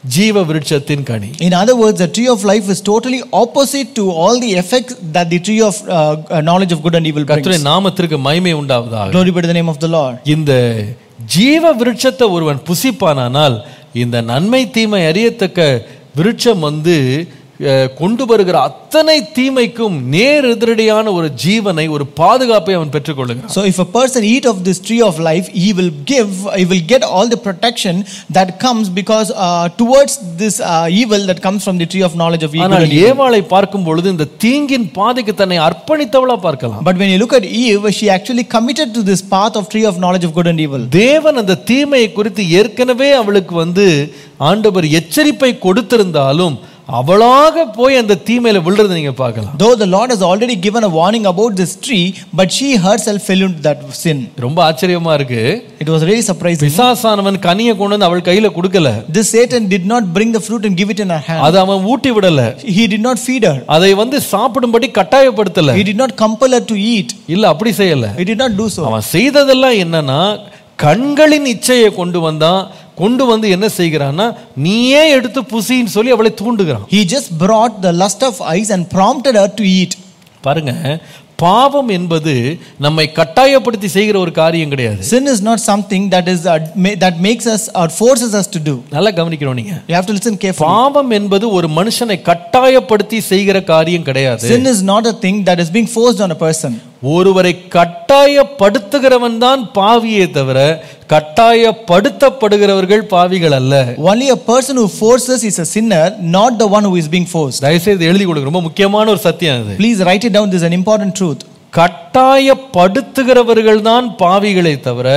ஜீவ விருட்சத்தின் கனி. In other words, the tree of life is totally opposite to all the effects that the tree of uh, knowledge of good and evil brings. கர்த்தருடைய நாமத்திற்கு மகிமை உண்டாவதாக. Glory be to the name of the Lord. இந்த ஜீவ விருட்சத்தை ஒருவன் புசிப்பானால் இந்த நன்மை தீமை அறியத்தக்க விருட்சம் வந்து கொண்டு வருகிற அத்தனை தீமைக்கும் நேர் எதிரடியான ஒரு ஜீவனை, ஒரு பாதுகாப்பை அவன் பெற்றுக்கொள்கிறான். So if a person eat of this tree of life, he will give, he will get all the protection that comes because uh, towards this uh, evil that comes from the tree of knowledge of evil. ஆனால் ஏவாளை பார்க்கும் பொழுது இந்த தீங்கின் பாதைக்கு தன்னை அர்ப்பணித்தவளா பார்க்கலாம். But when you look at Eve, she actually committed to this path of tree of knowledge of good and evil. தேவன் அந்த தீமையை குறித்து ஏற்கனவே அவளுக்கு வந்து ஆண்டவர் எச்சரிப்பை கொடுத்திருந்தாலும் அவளாக போய் அந்த தீமையில விழுறதை நீங்க பார்க்கலாம். Though the Lord has already given a warning about this tree, but she herself fell into that sin. ரொம்ப ஆச்சரியமா இருக்கு. It was really surprising. பிசாசானவன் கனியை கொண்டு வந்து அவள் கையில கொடுக்கல. This Satan did not bring the fruit and give it in her hand. அதை அவன் ஊட்டி விடல. He did not feed her. அதை வந்து சாப்பிடும்படி கட்டாயப்படுத்தல. He did not compel her to eat. இல்ல அப்படி செய்யல. He did not do so. அவன் செய்ததெல்லாம் என்னன்னா கண்களின் இச்சையை கொண்டு வந்தான். கொண்டு வந்து என்ன செய்கிறான்னா நீயே எடுத்து புசின்னு சொல்லி அவளை தூண்டுகிறான். He just brought the lust of eyes and prompted her to eat. பாருங்க, பாவம் என்பது நம்மை கட்டாயப்படுத்தி செய்கிற ஒரு காரியம் கிடையாது. Sin is not something that is uh, that makes us or forces us to do. நல்லா கவனிக்கணும் நீங்க. You have to listen carefully. பாவம் என்பது ஒரு மனுஷனை கட்டாயப்படுத்தி செய்கிற காரியம் கிடையாது. Sin is not a thing that is being forced on a person. ஒருவரை கட்டாயப்படுத்துகிறவன் தான் பாவியே தவிர கட்டாயப்படுத்தப்படுகிறவர்கள் பாவிகள் அல்ல. Only a person who forces is a sinner, not the one who is being forced. தயவுசெய்து எழுதி கொடுங்க, ரொம்ப முக்கியமான ஒரு சத்தியம் அது. Please write it down, this is an important truth. கட்டாயப்படுத்துகிறவர்கள் தான் பாவிகளை தவிர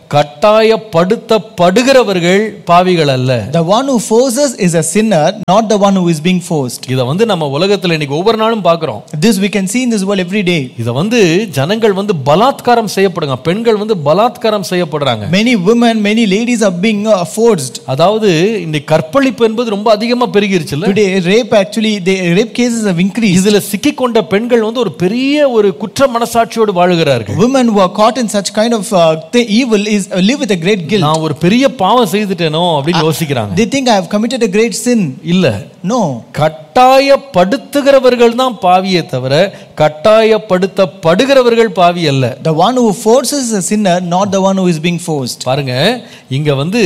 கட்டாயப்படுத்தப்படுகிறவர்கள் பாவிகள் அல்ல. The one who forces is a sinner, not the one who is being forced. இத வந்து நம்ம உலகத்துல இன்னைக்கு ஒவ்வொரு நாளும் பார்க்கிறோம். This we can see in this world every day. இத வந்து ஜனங்கள் வந்து பலாத்காரம் செய்யப்படுறாங்க, பெண்கள் வந்து பலாத்காரம் செய்யப்படுறாங்க. Many women, many ladies are being uh, forced. அதாவது இந்த கற்பழிப்பு என்பது ரொம்ப அதிகமா பெருகிருச்சுல. Today rape actually the rape cases have increased. இதுல சிக்கிக்கொண்ட பெண்கள் வந்து ஒரு பெரிய ஒரு குற்ற மனசாட்சியோடு வாழுகிறார்கள். Women who are caught in such kind of uh, the evil is uh, live with a great guilt. நான் ஒரு பெரிய பாவம் செய்துட்டேனோ அப்படி யோசிக்கிறாங்க. They think I have committed a great sin. இல்ல, no. கட்டாயப்படுத்துகிறவர்கள் தான் பாவியே தவிர கட்டாயப்படுத்தப்படுகிறவர்கள் பாவி அல்ல. The one who forces is a sinner, not the one who is being forced. பாருங்க, இங்க வந்து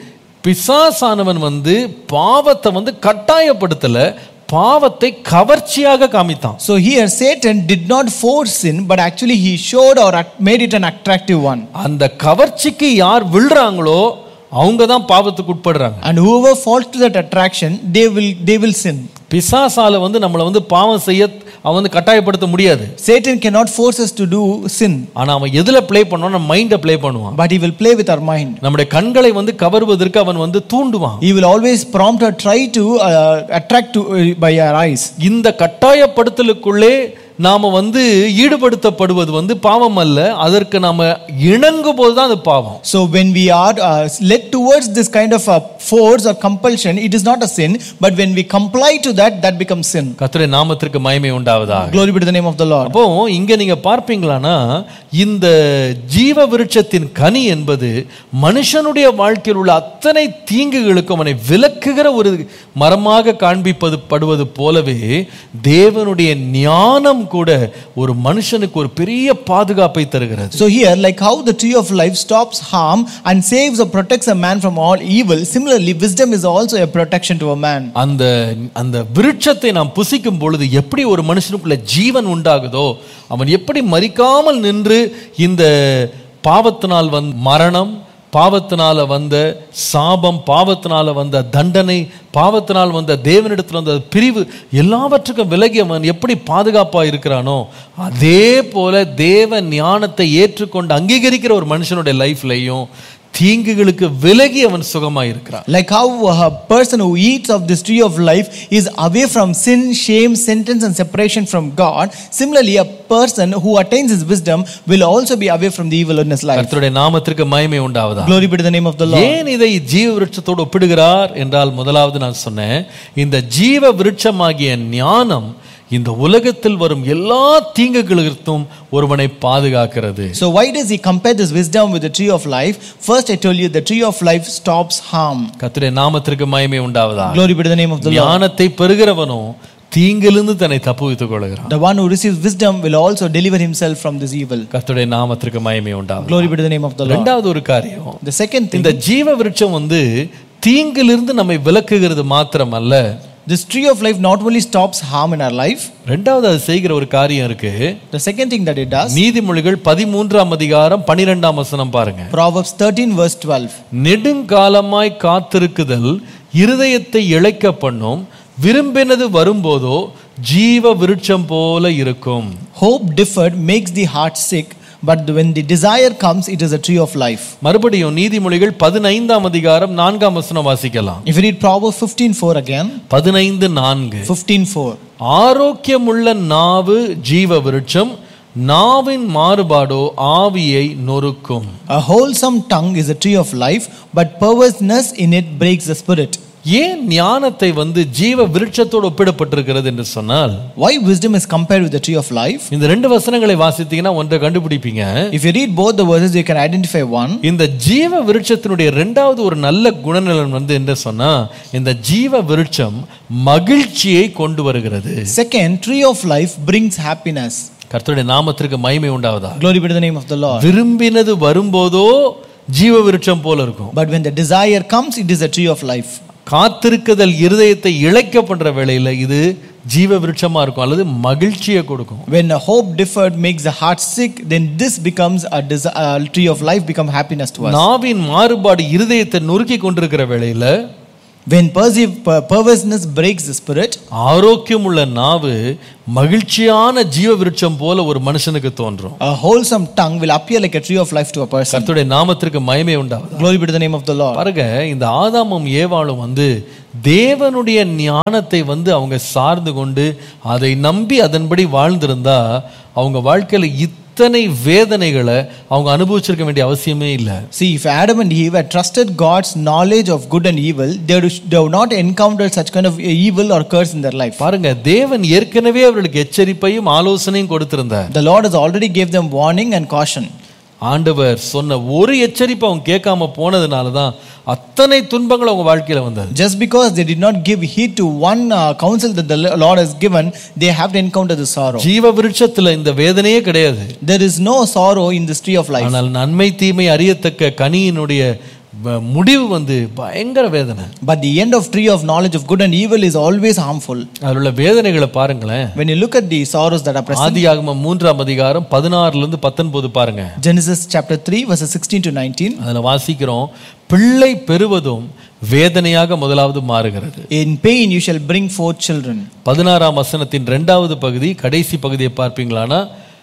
பிசாசானவன் வந்து பாவத்தை வந்து கட்டாயப்படுத்தல, பாவத்தை கவர்ச்சியாக காமித்தான். So here Satan did not force sin, but actually he showed or made it an attractive one. அந்த கவர்ச்சிக்கு யார் விழுறாங்களோ அவங்க தான் பாவத்துக்கு உட்படுறாங்க. And whoever falls to that attraction, they will they will sin. பிசாசால வந்து நம்மள வந்து பாவம் செய்ய அவன் வந்து கட்டாயப்படுத்த முடியாது. Satan cannot force us to do sin. ஆனா அவன் எதுல ப்ளே பண்ணுவான்? நம்ம மைண்ட ப்ளே பண்ணுவான். But he will play with our mind. நம்முடைய கண்களை வந்து கவர்வதற்கு அவன் வந்து தூண்டுவான். He will always prompt or try to uh, attract to uh, by our eyes. இந்த கட்டாயப்படுத்தலுக்குள்ளே நாம வந்து ஈடுபடுத்தப்படுவது வந்து பாவம் அல்ல, அதற்கு நாம இணங்கும் போது தான் அது பாவம். So when we are uh, led towards this kind of uh, force or compulsion, it is not a sin, but when we comply to that, that becomes sin. கர்த்தருடைய நாமத்திற்கு மகிமை உண்டாவதாக. Glory be to the name of the Lord. அப்போ இங்க நீங்க பார்ப்பீங்களானா இந்த ஜீவ விருட்சத்தின் கனி என்பது மனுஷனுடைய வாழ்க்கையில் உள்ள அத்தனை தீங்குகளுக்கும் அவனை விலக்குகிற ஒரு மரமாக காண்பிப்பது படுவது போலவே தேவனுடைய ஞானம் கூட ஒரு மனுஷனுக்கு ஒரு பெரிய பாதுகாப்பை தருகிறது. So here, like how the tree of life stops harm and saves or protects a man from all evil, similarly wisdom is also a protection to a man. அந்த அந்த விருட்சத்தை நாம் புசிக்கும் பொழுது எப்படி ஒரு மனுஷனுக்குள்ள ஜீவன் உண்டாகுதோ, அவன் எப்படி மரிக்காமல் நின்று இந்த பாவத்தினால் வந்த மரணம், பாவத்தினால வந்த சாபம், பாவத்தினால வந்த தண்டனை, பாவத்தினால் வந்த தேவனிடத்தில் வந்த பிரிவு எல்லாவற்றுக்கும் விலகி அவன் எப்படி பாதுகாப்பா இருக்கிறானோ, அதே போல தேவ ஞானத்தை ஏற்றுக்கொண்டு அங்கீகரிக்கிற ஒரு மனுஷனுடைய லைஃப்லையும் தீங்குகளுக்கு விலகி அவன் சுகமாய் இருக்கிறான். Like how a person who eats of this tree of life is away from sin, shame, sentence and separation from God, similarly a person who attains his wisdom will also be away from the evil in his life. கர்த்தருடைய நாமத்திற்கு மகிமை உண்டாவதாக. Glory be to the name of the Lord. ஏன் இதை ஜீவ விருட்சத்தோடு ஒப்பிடுகிறார் என்றால், முதலாவது நான் சொன்னேன், இந்த ஜீவ விருட்சமாகிய ஞானம் இந்த உலகத்தில் வரும் எல்லா தீங்குகளிலிருந்தும் ஒருவனை பாதுகாக்கிறது. So why does he compare this wisdom with the tree of life? First I told you the tree of life stops harm. கர்த்தருடைய நாமத்திற்கு மகிமை உண்டாவதாக. Glory be to the name of the Lord. ஞானத்தை பெறுகிறவனோ தீங்கிலிருந்து தன்னை தப்புவித்துக் கொள்கிறான். The one who receives wisdom will also deliver himself from this evil. கர்த்தருடைய நாமத்திற்கு மகிமை உண்டாவதாக. Glory be to the name of the Lord. இரண்டாவது ஒரு காரியம், The second thing, இந்த ஜீவ விருட்சம் வந்து தீங்கிலிருந்து நம்மை விலக்குகிறது மாத்திரமல்ல, this tree of life not only stops harm in our life, இரண்டாவது அது செய்கிற ஒரு காரியம் இருக்கு. the second thing that it does, நீதிமொழிகள் பதிமூன்றாம் அதிகாரம் பன்னிரெண்டாம் வசனம் பாருங்க. Proverbs thirteen verse twelve. நெடுங்காலமாய் காத்திருக்குதல் இருதயத்தை இளைக்க பண்ணும், விரும்பினது வரும்போதோ ஜீவ விருட்சம் போல இருக்கும். Hope deferred makes the heart sick, but when the desire comes, it is a tree of life. மறுபடியும் நீதிமொழிகள் பதினைந்தாம் அதிகாரம் நான்காம் வசனம் வாசிக்கலாம். If you read Proverbs fifteen four again, பதினைந்து நான்கு. fifteen four. ஆரோக்கியமுள்ள நாவு ஜீவ விருட்சம், நாவின் மாறுபாடோ ஆவியை நொறுக்கும். A wholesome tongue is a tree of life, but perverseness in it breaks the spirit. ஏன் ஞானத்தை வந்து ஜீவ விருட்சத்தோடு ஒப்பிடப்பட்டிருக்கிறது என்று சொன்னால், Why wisdom is compared with the tree of life? இந்த ரெண்டு வசனங்களை வாசித்தீங்கன்னா ஒன்றை கண்டுபிடிப்பீங்க. If you read both the verses, you can identify one. இந்த ஜீவ விருட்சத்தினுடைய இரண்டாவது ஒரு நல்ல குணநலன் வந்து என்ன சொன்னா, இந்த ஜீவ விருட்சம் மகிழ்ச்சியை கொண்டு வருகிறது. Second, tree of life brings happiness. கர்த்தருடைய நாமத்திற்கு மகிமை உண்டாவதாக. Glory be to the name of the Lord. விரும்பினது வரும்போதோ ஜீவ விருட்சம் போல இருக்கும். But when the desire comes, it is a tree of life. காத்திருக்குதல் இருதயத்தை இளைக்க பண்ற வேளையில இது ஜீவ விருட்சமா இருக்கும், அல்லது மகிழ்ச்சியை கொடுக்கும். When a hope deferred makes the heart sick, then this becomes a, desi- a tree of life, become happiness to us. நாவின் மாறுபாடு இருதயத்தை நொறுக்கி கொண்டிருக்கிற வேளையில, When perceive, per, perverseness breaks the spirit, ஆரோக்கியம் உள்ள நாவு மகிழ்ச்சியான ஜீவ விருட்சம் போல ஒரு மனுஷனுக்கு தோன்றும். a wholesome tongue will appear like a tree of life to a person. கர்த்தருடைய நாமத்திற்கு மகிமை உண்டாவதாக. Glory be to the name of the Lord. பாருங்க, இந்த ஆதாமும் ஏவாளும் வந்து தேவனுடைய ஞானத்தை வந்து அவங்க சார்ந்து கொண்டு அதை நம்பி அதன்படி வாழ்ந்திருந்தா அவங்க வாழ்க்கையில இத்தனை வேதனைகளை அவங்க அனுபவிச்சிருக்க வேண்டிய அவசியமே இல்லை. See, if Adam and Eve had trusted God's knowledge of good and evil, they would, they would not encounter such kind of evil or curse in their life. பாருங்க, தேவன் ஏற்கனவே அவர்களுக்கு எச்சரிப்பையும் ஆலோசனையும் கொடுத்திருந்தார். The Lord has already gave them warning and caution. ஆண்டவர் சொன்ன ஒரு எச்சரிப்பை அவங்க கேட்காம போனதுனால தான் அத்தனை துன்பங்கள் அவங்க வாழ்க்கையில வந்தது. Just because they did not give heed to one uh, counsel that the Lord has given, they have to encounter the sorrow. ஜீவ விருட்சத்துல இந்த வேதனையே கிடையாது. There is no sorrow in this tree of life. ஆனால் நன்மை தீமை அறியத்தக்க கனியினுடைய முடிவு வந்து பயங்கர வேதனை. But the end of tree of knowledge of good and evil is always harmful. அதுல உள்ள வேதனைகளை பாருங்களேன். When you look at the sorrows that are present, ஆதியாகமம் மூன்றாம் அதிகாரம் பதினாறுல இருந்து பத்தொன்பது பாருங்க. Genesis chapter three verses sixteen to nineteen. அதுல வாசிக்கிறோம், பிள்ளை பெறுவதும் வேதனையாக முதலாவது மாறுகிறது. In pain you shall bring forth children. பதினாறாம் வசனத்தின் இரண்டாவது பகுதி, கடைசி பகுதியை பார்ப்பீங்களானா,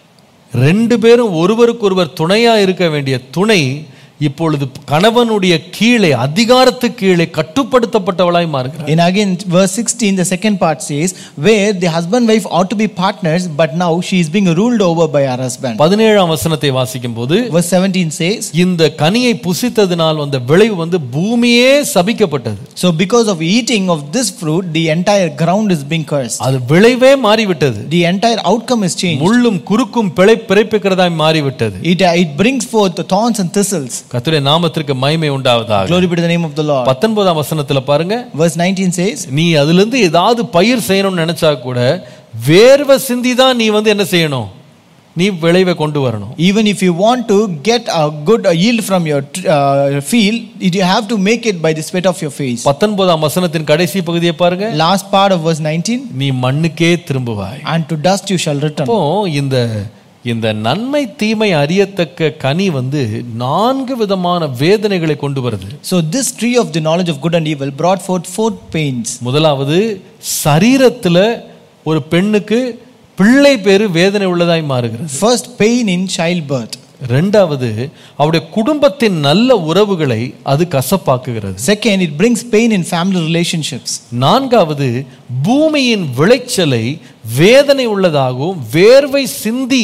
ரெண்டு பேரும் ஒருவருக்கு ஒருவர் துணையா இருக்க வேண்டிய துணை இப்பொழுது கணவனுடைய கீழே, அதிகாரத்துக்கு கீழே கட்டுப்படுத்தப்பட்டவளாய் மாறுகிறார். And again verse sixteen, the second part says, where the husband wife ought to be partners, but now she is being ruled over by her husband. பதினேழாம் வசனத்தை வாசிக்கும் போது Verse seventeen says, இந்த கனியை புசித்ததினால் வந்த விளைவு வந்து பூமியே சபிக்கப்பட்டது. so because of eating of this fruit, the entire ground is being cursed. அது விளைவே மாறிவிட்டது. The entire outcome is changed. முள்ளும் குறுக்கும் பிழை பிறப்பிக்கிறதாய் மாறிவிட்டது. It it brings forth the thorns and thistles. கர்த்தருடைய நாமத்திற்கு மகிமை உண்டாவதாக. Glory be to the name of the Lord. பத்தொன்பதாம் வசனத்துல பாருங்க, Verse nineteen says, நீ அதிலிருந்து ஏதாவது பயிர் செய்யணும்னு நினைச்சா கூட வேர்வை சிந்தி தான் நீ வந்து என்ன செய்யணும், நீ விளைவை கொண்டு வரணும். even if you want to get a good yield from your uh, field, you have to make it by the sweat of your face. பத்தொன்பதாம் வசனத்தின் கடைசி பகுதியை பாருங்க. Last part of verse nineteen, நீ மண்ணுக்கே திரும்புவாய். and to dust you shall return. அப்போ இந்த இந்த நன்மை தீமை அறியத்தக்க கனி வந்து நான்கு விதமான வேதனைகளை கொண்டு வருது. So this tree of the knowledge of good and evil brought forth four pains. முதலாவது, சரீரத்துல ஒரு பெண்ணுக்கு பிள்ளை பேரு வேதனை உள்ளதாய் மாறுகிறது. First, pain in childbirth. இரண்டாவது, அவருடைய குடும்பத்தின் நல்ல உறவுகளை அது கசப்பாக்குகிறது. Second, it brings pain in family relationships. நான்காவது, பூமியின் விளைச்சலை வேதனை உள்ளதாகவும் வேர்வை சிந்தி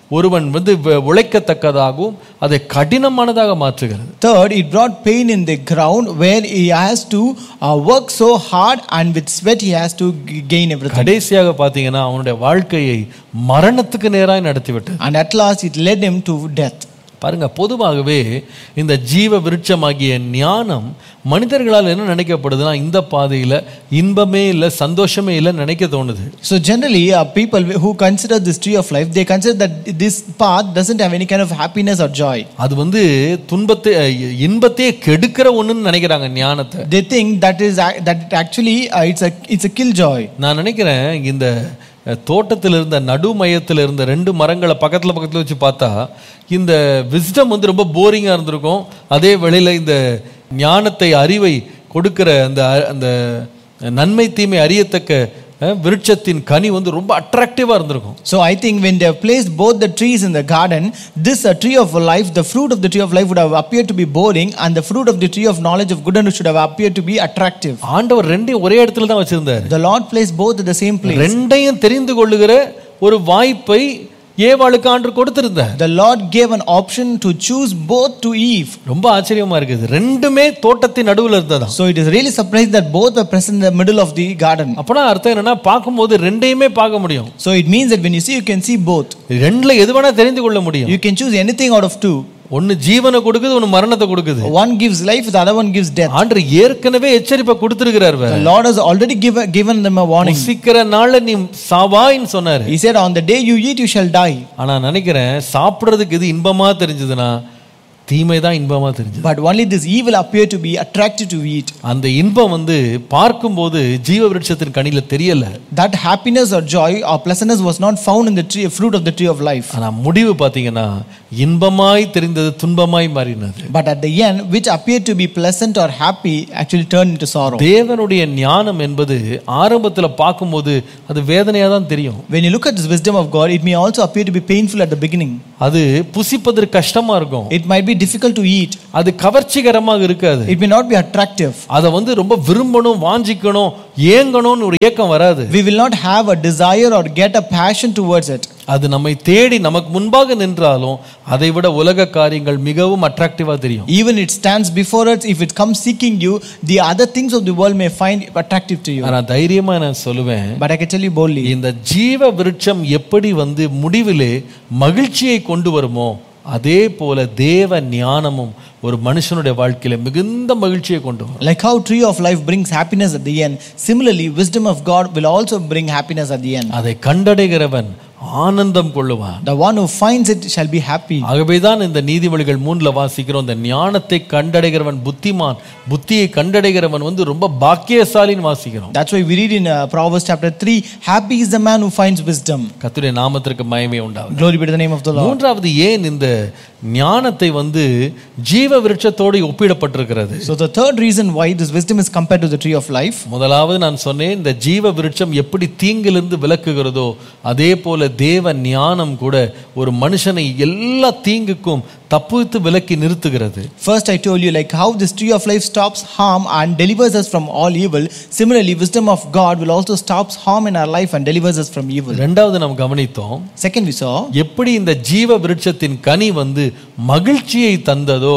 ஒருவன் வந்து உழைக்கத்தக்கதாகவும் அதை கடினமானதாக மாற்றுகிறது. Third, it brought pain in the ground where he has to uh, work so hard and with sweat he has to g- gain everything. கடைசியாக பார்த்தீங்கன்னா அவனுடைய வாழ்க்கையை மரணத்துக்கு நேராக நடத்திவிட்டது. And at last it led him to death. பாருங்க, பொதுவாகவே இந்த ஜீவ விருட்சமாகிய ஞானம் மனிதர்களால் என்ன நினைக்கப்படுதுன்னா இந்த பாதையில இன்பமே இல்லை, சந்தோஷமே இல்லைன்னு நினைக்க தோணுது. So generally uh, people who consider this tree of life, they consider that this path doesn't have any kind of happiness or joy. அது வந்து துன்பத்தை இன்பத்தையே கெடுக்கிற ஒண்ணுன்னு நினைக்கிறாங்க ஞானத்தை. They think that is ac- that it actually uh, it's a it's a kill joy. நான் நினைக்கிறேன் இந்த தோட்டத்தில் இருந்த நடு மையத்தில் இருந்த ரெண்டு மரங்களை பக்கத்தில் பக்கத்தில் வச்சு பார்த்தா இந்த விஸ்டம் வந்து ரொம்ப போரிங்காக இருந்திருக்கும். அதே வேளையில் இந்த ஞானத்தை அறிவை கொடுக்கிற அந்த அந்த நன்மை தீமை அறியத்தக்க விருட்சத்தின் கனி வந்து ரொம்ப அட்ராக்டிவா இருந்திருக்கும். So I think when they have placed both the trees in the garden, this a tree of life, the fruit of the tree of life would have appeared to be boring, and the fruit of the tree of knowledge of good and should have appeared to be attractive. ஆண்டவர் ரெண்டையும் ஒரே இடத்துல தான் வச்சிருந்தார். The Lord placed both at the same place. ரெண்டையும் தெரிந்து கொள்ளுகிற ஒரு வாய்ப்பை ஏவாளுக்கு ஆண்டவர் கொடுத்திருந்தார். The Lord gave an option to choose both to Eve. ரொம்ப ஆச்சரியமா இருக்குது. ரெண்டுமே தோட்டத்தின் நடுவுல இருந்ததா. So it is really surprising that both were present in the middle of the garden. அப்பனா அர்த்தம் என்னன்னா பாக்கும்போது ரெண்டையுமே பார்க்க முடியும். So it means that when you see, you can see both. ரெண்டுல எது வேணா தெரிந்து கொள்ள முடியும். You can choose anything out of two. ஒன்னு ஜீவனை கொடுக்குது, ஒன்னு மரணத்தை கொடுக்குது. One gives life, the other one gives death. ஆண்டவர் ஏற்கனவே எச்சரிப்பை கொடுத்திருக்கிறார். The Lord has already given given them a warning. சீக்கிர நாள்ல நீ சாவாய்ன்னு சொன்னாரு. He said, on the day you eat you shall die. ஆனா நினைக்கிறேன் சாப்பிடுறதுக்கு இது இன்பமா தெரிஞ்சதுன்னா தீமை தான் இன்பமா தெரிஞ்சது. But only this evil appeared to be attractive to eat. அந்த இன்பம் வந்து பார்க்கும்போது ஜீவ விருட்சத்தின் கனியில தெரியல. That happiness or joy or pleasantness was not found in the tree, fruit of the tree of life. ஆனா முடிவு பாத்தீங்கன்னா இன்பமாய் தெரிந்தது துன்பமாய் மாறினது. But at the end, which appeared to be pleasant or happy actually turned into sorrow. தேவனுடைய ஞானம் என்பது ஆரம்பத்துல பார்க்கும்போது அது வேதனையா தான் தெரியும். When you look at this wisdom of God, it may also appear to be painful at the beginning. அது புசிப்பதற்கு கஷ்டமா இருக்கும். It might be difficult to eat. அது கவர்ச்சிகரமாக இருக்காது. It may not be attractive. அத வந்து ரொம்ப விரும்பணும், வாஞ்சிக்கணும், ஏங்கணும்னு ஒரு ஏக்கம் வராது. We will not have a desire or get a passion towards it. அது நம்மை தேடி நமக்கு முன்பாக நின்றாலும் அதை விட உலக காரியங்கள் மிகவும் அட்ராக்டிவா தெரியும். Even it stands before us, if it comes seeking you, the other things of the world may find attractive to you. நான் தைரியமா நான் சொல்லுவேன், But I can tell you boldly, இந்த ஜீவ விருட்சம் எப்படி வந்து முடிவிலே மகிழ்ச்சியை கொண்டு வருமோ அதே போல தேவ ஞானமும் ஒரு மனுஷனுடைய வாழ்க்கையில மிகுந்த மகிழ்ச்சியை கொண்டு வரும். like how tree of life brings happiness at the end, similarly wisdom of God will also bring happiness at the end. அதை கண்டடைகிறவன் ஆனந்தம் கொள்ளுவான். The one who finds it shall be happy. ஆகவேதான் இந்த நீதிமொழிகள் மூன்றுல வாசிக்கிறோம், இந்த ஞானத்தை கண்டடைகிறவன் புத்திமான், புத்தியை கண்டடைகிறவன் வந்து ரொம்ப பாக்கியசாலின்னு வாசிக்கிறோம். That's why we read in uh, Proverbs chapter three, happy is the man who finds wisdom. கர்த்தருடைய நாமத்திற்கு மகிமை உண்டாவதாக. Glory be to the name of the Lord. மூன்றாவது, ஏன் இந்த ஞானத்தை வந்து ஜீவ விருட்சத்தோடு ஒப்பிடப்பட்டிருக்கிறது? So the third reason why this wisdom is compared to the tree of life. முதலாவது நான் சொன்னேன், இந்த ஜீவ விருட்சம் எப்படி தீங்கிலிருந்து விலக்குகிறதோ அதே போல தேவ ஞானம் கூட ஒரு மனுஷனை எல்லா தீங்குக்கும் தப்புவித்து விலக்கி நிறுத்துகிறது. First I told you like how this tree of life stops harm and delivers us from all evil. Similarly, wisdom of God will also stops harm in our life and delivers us from evil. இரண்டாவது நாம் கவனித்தோம், Second we saw எப்படி இந்த ஜீவ விருட்சத்தின் கனி வந்து மகிழ்ச்சியை தந்ததோ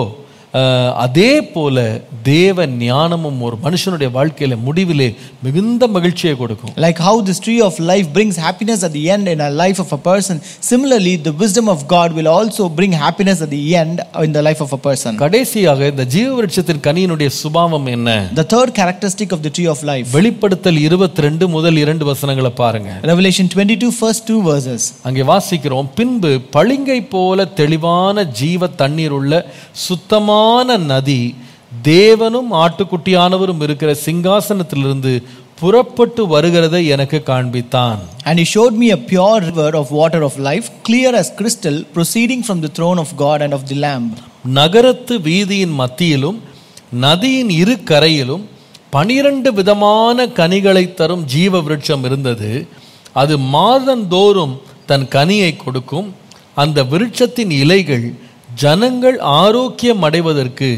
அதே போல தேவ ஞானமும் ஒரு மனுஷனுடைய வாழ்க்கையில முடிவிலே மிகுந்த மகிழ்ச்சியை கொடுக்கும். like how this tree of life brings happiness at the end in a life of a person, similarly the wisdom of God will also bring happiness at the end in the life of a person. கடைசியாக இந்த ஜீவ விருட்சத்தின் கனியினுடைய சுபாவம் என்ன? The third characteristic of the tree of life. வெளிப்படுத்தல் இருபத்தி ரெண்டு முதல் இரண்டு வசனங்களை பாருங்க. Revelation twenty-two first two verses. அங்கே வாசிக்கிறோம், பின்பு பளிங்கை போல தெளிவான ஜீவ தண்ணீர் உள்ள சுத்தமான நதி தேவனும் ஆட்டுக்குட்டியானவரும் இருக்கிற சிங்காசனத்திலிருந்து புறப்பட்டு வருகிறதை எனக்கு காண்பித்தான். And he showed me a pure river of water of life, clear as crystal, proceeding from the throne of God and of the Lamb. நகரத்து வீதியின் மத்தியிலும் நதியின் இரு கரையிலும் பனிரண்டு விதமான கனிகளை தரும் ஜீவ விருட்சம் இருந்தது. அது மாதந்தோறும் தன் கனியை கொடுக்கும். அந்த விருட்சத்தின் இலைகள் ஜனங்கள் ஆரோக்கியம் அடைவதற்கு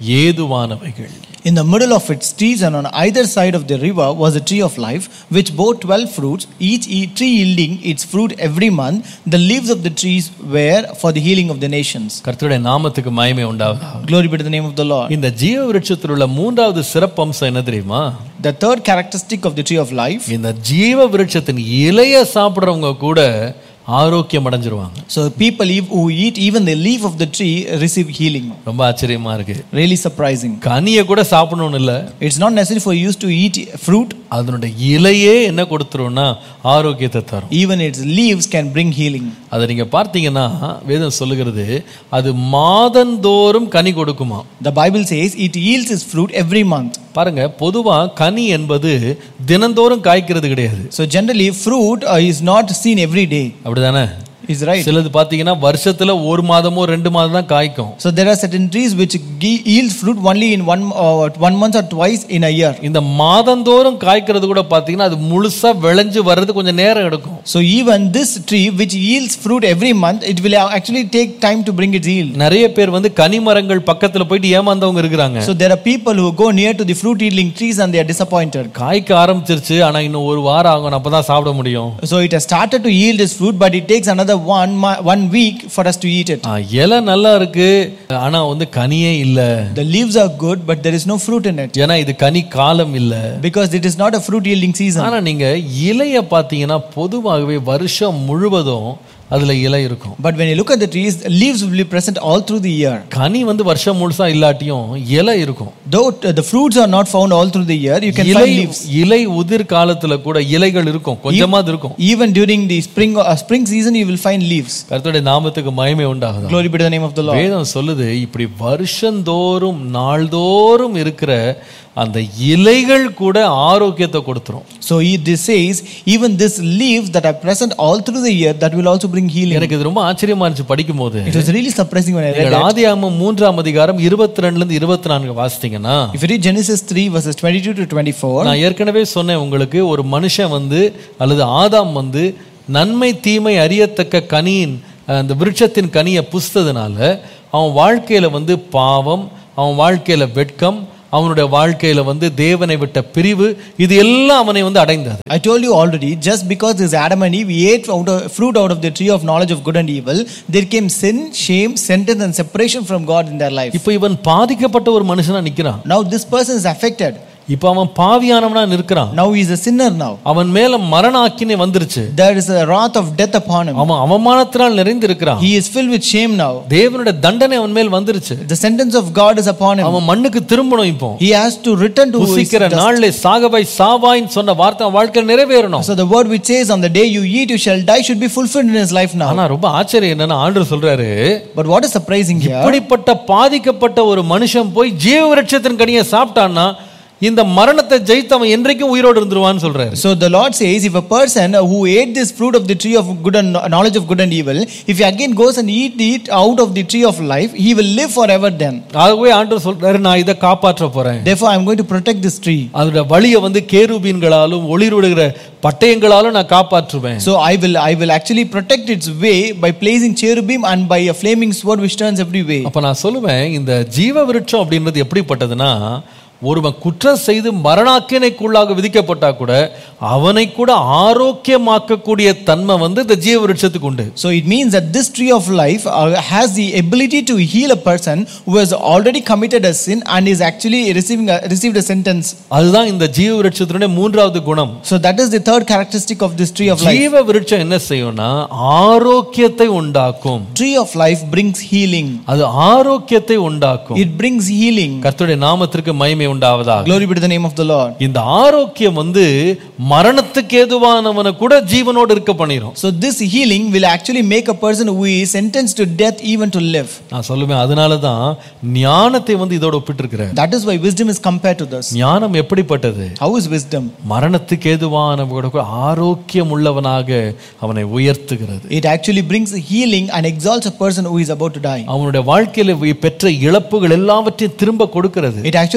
ஏதுவானவைகள். In the middle of its trees and on either side of the river was a tree of life, which bore twelve fruits, each tree yielding its fruit every month. The leaves of the trees were for the healing of the nations. கர்த்தருடைய நாமத்துக்கு மகிமை உண்டாவதாக. Glory be to the name of the Lord. இந்த ஜீவ விருட்சத்தில் உள்ள மூன்றாவது சிறப்பம்சம் என்ன தெரியுமா? The third characteristic of the tree of life. இந்த ஜீவ விருட்சத்தின் இலைய சாப்பிடுறவங்க கூட ஆரோக்கியம் அடைஞ்சிருவாங்க. So people who eat even the leaf of the tree receive healing. ரொம்ப ஆச்சரியமா இருக்கு. Really surprising. கனியை கூட சாப்பிடணும்னு இல்ல. It's not necessary for you to eat fruit. அதனுடைய இலையே என்ன கொடுத்துரும்னா ஆரோக்கியத்தை தரும். Even its leaves can bring healing. அதை நீங்க பார்த்தீங்கன்னா வேதம் சொல்லுகிறது அது மாதந்தோறும் கனி கொடுக்குமா. The Bible says it yields its fruit every month. பாருங்க, பொதுவா கனி என்பது தினந்தோறும் காய்க்கிறது கிடையாது. So generally fruit uh, is not seen every day. அப்படிதானே? Is right. சிலது பாத்தீங்கன்னா வருஷத்துல ஒரு மாதமோ ரெண்டு மாதம் தான் காய்க்கும். So there are certain trees which yield fruit only in one uh, one month or twice in a year. இந்த மாதந்தோறும் காய்க்கிறது கூட பாத்தீங்கன்னா அது முழுசா விளைஞ்சு வர்றது கொஞ்சம் நேரம் எடுக்கும். So even this tree which yields fruit every month, it will actually take time to bring its yield. நிறைய பேர் வந்து கனி மரங்கள் பக்கத்துல போயிட்டு ஏமாந்தவங்க இருக்காங்க. So there are people who go near to the fruit yielding trees and they are disappointed. காய்க்க ஆரம்பிச்சிருச்சு, ஆனா இன்னும் ஒரு வாரம் ஆகும், அப்பதான் சாப்பிட முடியும். So it has started to yield its fruit, but it takes another one one week for us to eat it. இலை நல்லா இருக்கு, ஆனா வந்து கனியே இல்ல. The leaves are good, but there is no fruit in it. ஏன்னா இது கனி காலம் இல்ல. Because it is not a fruit yielding season. ஆனா நீங்க இலைய பாத்தீங்கன்னா பொதுவாகவே வருஷம் முழுவதும் அதுல இலை இருக்கும். But when you look at the trees, leaves will be present all through the year. கனி வந்து வருஷம் முழுசா இல்லாட்டியும் இலை இருக்கும். Though the fruits are not found all through the year, you can find leaves. இலை உதிர் காலத்துல கூட இலைகள் இருக்கும், கொஞ்சமாவது இருக்கும். Even during the spring uh, spring season you will find leaves. கர்த்தருடைய நாமத்துக்கு மகிமை உண்டாகுது. Glory be to the name of the Lord. வேதம் சொல்லுது இப்படி வருஷந்தோறும் நாள்தோறும் இருக்கிற அந்த இலைகள் கூட ஆரோக்கியத்தை கொடுத்துரும். So this says even this leaves that are present all through the year, that will also bring healing. எனக்கு இது ரொம்ப ஆச்சரியமா இருந்துச்சு படிக்கும்போது. It was really surprising when I read it. ஆதியாகமம் மூன்றாம் அதிகாரம் இருபத்தி ரெண்டுல இருந்து இருபத்தி நான்கு வாசித்தீங்கன்னா, if you read Genesis three verses twenty-two to twenty-four, நான் ஏற்கனவே சொன்னேன் உங்களுக்கு, ஒரு மனுஷன் வந்து அல்லது ஆதாம் வந்து நன்மை தீமை அறியத்தக்க கனியின் அந்த விருட்சத்தின் கனியை புசித்ததுனால அவன் வாழ்க்கையில வந்து பாவம், அவன் வாழ்க்கையில வெட்கம், அவனுடைய வாழ்க்கையில வந்து தேவனை விட்ட பிரிவு, இது எல்லாம் அவனை வந்து அடைந்தது. I told you already, just because this Adam and Eve ate out of, fruit out of the tree of knowledge of good and evil, there came sin, shame, sentence and separation from God in their life. இப்போ இவன் பாதிக்கப்பட்ட ஒரு மனுஷனா நிக்கிறான். Now this person is affected. இப்போ அவன் பாவியானவனா நிற்கிறான். Now he is a sinner now. அவன் மேல மரண ஆக்கினை வந்துருச்சு. There is a wrath of death upon him. அவன் அவமானத்தினால் நிறைந்து இருக்கிறான். He is filled with shame now. தேவனுடைய தண்டனை அவன் மேல் வந்துருச்சு. The sentence of God is upon him. அவன் மண்ணுக்கு திரும்பணும். இப்போ he has to return to புசிக்கிற நாளிலே சாகவை சாவாய்ன்னு சொன்ன வார்த்தை வாழ்க்கையில் நிறைவேறணும். So the word which says on the day you eat you shall die should be fulfilled in his life now. ஆனா ரொம்ப ஆச்சரியம் என்னன்னா ஆண்டவர் சொல்றாரு, but what is surprising here, இப்படிப்பட்ட பாதிக்கப்பட்ட ஒரு மனுஷன் போய் ஜீவ விருட்சத்தின் கனியை சாப்பிட்டான்னா இந்த மரணத்தை ஜெயித்தவன் என்றைக்கும் உயிரோடு இருந்துருவான்னு சொல்றாரு. So the Lord says, if a person who ate this fruit of the tree of good and knowledge of good and evil, if he again goes and eat it out of the tree of life, he will live forever then. ஆகவே ஆண்டவர் சொல்றாரு, நான் இத காப்பாற்ற போறேன். Therefore I am going to protect this tree. அதோட வழியை வந்து கேருபீன்களாலும் ஒளிர்விடுகிற பட்டயங்களாலும் நான் காப்பாற்றுவேன். So I will I will actually protect its way by placing cherubim and by a flaming sword which turns every way. அப்ப நான் சொல்லுவேன், இந்த ஜீவ விருட்சம் அப்படின்றது எப்படிப்பட்டதுன்னா, ஒருவன் குற்றம் செய்து மரணாக்கினைக்குள்ளாக விதிக்கப்பட்டா கூட அவனை கூட ஆரோக்கியமாக்கக்கூடிய தன்மை வந்து இந்த ஜீவ விருட்சத்துக்கு உண்டு. So it means that this tree of life uh, has the ability to heal a person who has already committed a sin and is actually receiving a, received a sentence. அதுதான் இந்த ஜீவ விருட்சத்தினுடைய மூன்றாவது குணம். So that is the third characteristic of this tree of life. ஜீவ விருட்சம் என்ன செய்யும்னா ஆரோக்கியத்தை உண்டாக்கும். Tree of life brings healing. அது ஆரோக்கியத்தை உண்டாக்கும். It brings healing. கர்த்தருடைய நாமத்திற்கு மகிமை உண்டாவதாக. Glory be to the name of the Lord. இந்த ஆரோக்கியம் வந்து மரணத்துக்கு ஏதுவானவனை கூட ஜீவனோடு இருக்க பண்ணிரும். So this healing will actually make a person who is sentenced to death even to live. நான் சொல்லுவேன், அதனால தான் ஞானத்தை வந்து இதோட ஒப்பிட்டிருக்கிறேன். That is why wisdom is compared to this. ஞானம் எப்படிப்பட்டது? How is wisdom? மரணத்துக்கு ஏதுவானவனோட கூட ஆரோக்கியம் உள்ளவனாக அவனை உயர்த்துகிறது. It actually brings healing and exalts a person who is about to die. அவனுடைய வாழ்க்கையில பெற்ற இழப்புகள் எல்லாவற்றையும் திரும்ப கொடுக்கிறது. It actually restores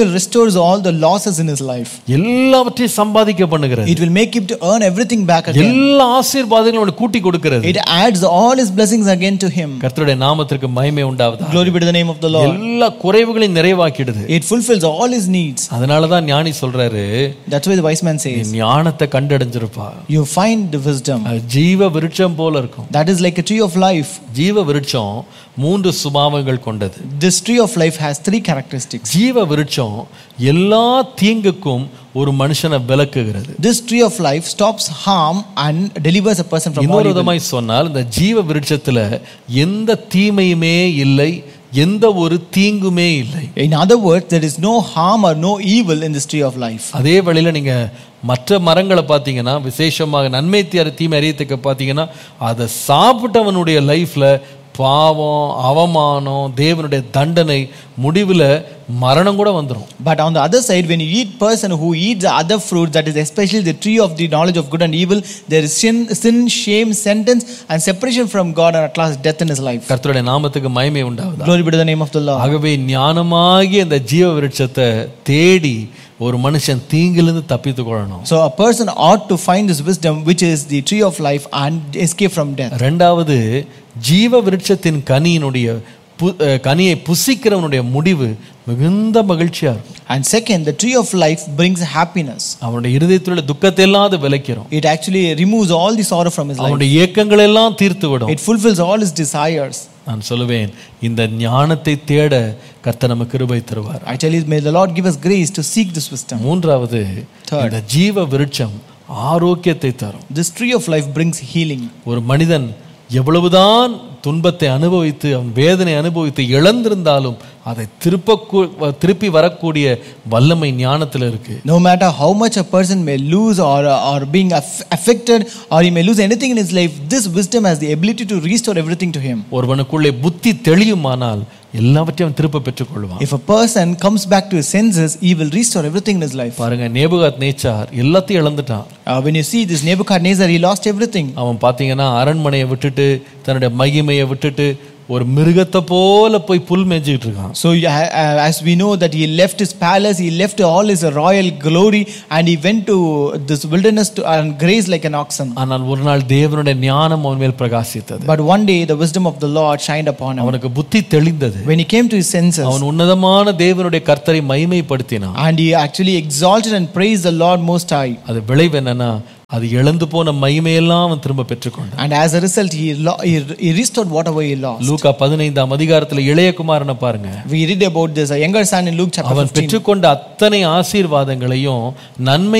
restores all the losses in his life. எல்லாவற்றையும் சம்பாதிக்க பண்ணுகிறது. It will make him to earn everything back again. எல்லா ஆசீர்வாதங்களும் அவனுக்கு கூட்டி கொடுக்கிறது. It adds all his blessings again to him. கர்த்தருடைய நாமத்திற்கு மகிமை உண்டாவதாக. Glory be to the name of the Lord. எல்லா குறைவுகளையும் நிறைவாக்கிடுது. It fulfills all his needs. அதனால தான் ஞானி சொல்றாரு, That's why the wise man says, ஞானத்தை கண்டடைஞ்சிருப்பா. you find the wisdom. ஜீவ விருட்சம் போல இருக்கும். That is like a tree of life. ஜீவ விருட்சம் மூன்று சுபாவங்கள் கொண்டது. This tree of life has three characteristics. ஜீவ விருட்சம் எல்லா தீங்குக்கும் ஒரு மனுஷனை விலக்குகிறது. This tree of life stops harm and delivers a person from all இன்னொரு evil. விதமாய் சொன்னால் இந்த ஜீவ விருட்சத்துல எந்த தீமையுமே இல்லை, எந்த ஒரு தீங்குமே இல்லை. In other words, there is no harm or no evil in this tree of life. அதே வழியில நீங்க மற்ற மரங்களை பார்த்தீங்கன்னா, விசேஷமாக நன்மை தீமை அறியத்துக்கு பார்த்தீங்கன்னா, அதை சாப்பிட்டவனுடைய லைஃப்ல பாவம், அவமானம், தேவனுடைய தண்டனை, முடிவில் மரணம் கூட வந்துடும். But on the other side, when you eat person who eats the other fruit, that is especially the tree of the knowledge of good and evil, there is sin, sin, shame, sentence and separation from God and at last death in his life. கர்த்தருடைய நாமத்துக்கு மகிமை உண்டாவதாக. Glory be to the name of the Lord. ஆகவே ஞானமாகிய இந்த ஜீவ விருட்சத்தை தேடி ஒரு மனுஷன் தீங்கிலிருந்து தப்பித்துக் கொள்ளணும். So a person ought to find this wisdom which is the tree of life and escape from death. இரண்டாவது, ஜீவ விருட்சத்தின் கனியினுடைய கனியை புசிக்கிறவனுடைய முடிவு மிகுந்த மகிழ்ச்சியா இருக்கும். And second, the tree of life brings happiness. அவனுடைய இருதயத்தில் உள்ள துக்கத்தை எல்லாம் அது விலக்கிரும். It actually removes all the sorrow from his life. அவனுடைய ஏக்கங்கள் எல்லாம் தீர்த்து விடும். It fulfills all his desires. நான் சொல்லுவேன், இந்த ஞானத்தை தேட கர்த்தர் நமக்கு கிருபை தருவார். I tell you, may the Lord give us grace to seek this wisdom. மூன்றாவது, இந்த ஜீவ விருட்சம் ஆரோக்கியத்தை தரும். This tree of life brings healing. ஒரு மனிதன் எவ்வளவுதான் துன்பத்தை அனுபவித்து அவன் வேதனை அனுபவித்து இழந்திருந்தாலும் அதை திருப்ப திருப்பி வரக்கூடிய வல்லமை ஞானத்தில் இருக்கு. No matter how much a person may lose or or being affected or he may lose anything in his life, this wisdom has the ability to restore everything to him. ஒருவனுக்குள்ளே புத்தி தெளியுமானால் எல்லாவற்றையும் திருப்ப பெற்றுக் கொள்வான். If a person comes back to his senses, he will restore everything in his life. பாருங்க, Nebuchadnezzar எல்லாத்தையும் இழந்துட்டான். Uh, when you see this Nebuchadnezzar, he lost everything. அவன் பாத்தீங்கன்னா அரண்மனையை விட்டுட்டு தன்னுடைய மகிமையை விட்டுட்டு ஒரு மிருகத்தை போல போய் புல் மேய்ஞ்சிட்டு இருக்கான். So uh, as we know that he left his palace, he left all his royal glory and he went to this wilderness to and grazed like an oxen. ஆனால் ஒரு நாள் தேவனுடைய ஞானம் அவன் மேல் பிரகாசித்தது. But one day the wisdom of the Lord shined upon him. அவனுக்கு புத்தி தெளிந்தது. When he came to his senses, அவன் உன்னதமான தேவனுடைய கர்த்தரை மகிமைப்படுத்தினான். and he actually exalted and praised the Lord most high. அது விளைவு என்னன்னா, அது இழந்து போன மகிமையெல்லாம் அவன் திரும்ப பெற்றுக்கொண்டான். And as a result he, lo- he he restored whatever he lost. லூக்கா பதினைந்தாம் அதிகாரத்துல இளைய குமாரனை பாருங்க. We read about this a younger son in Luke chapter அவன் fifteen. பெற்றுக்கொண்ட அத்தனை ஆசீர்வாதங்களையும் நன்மை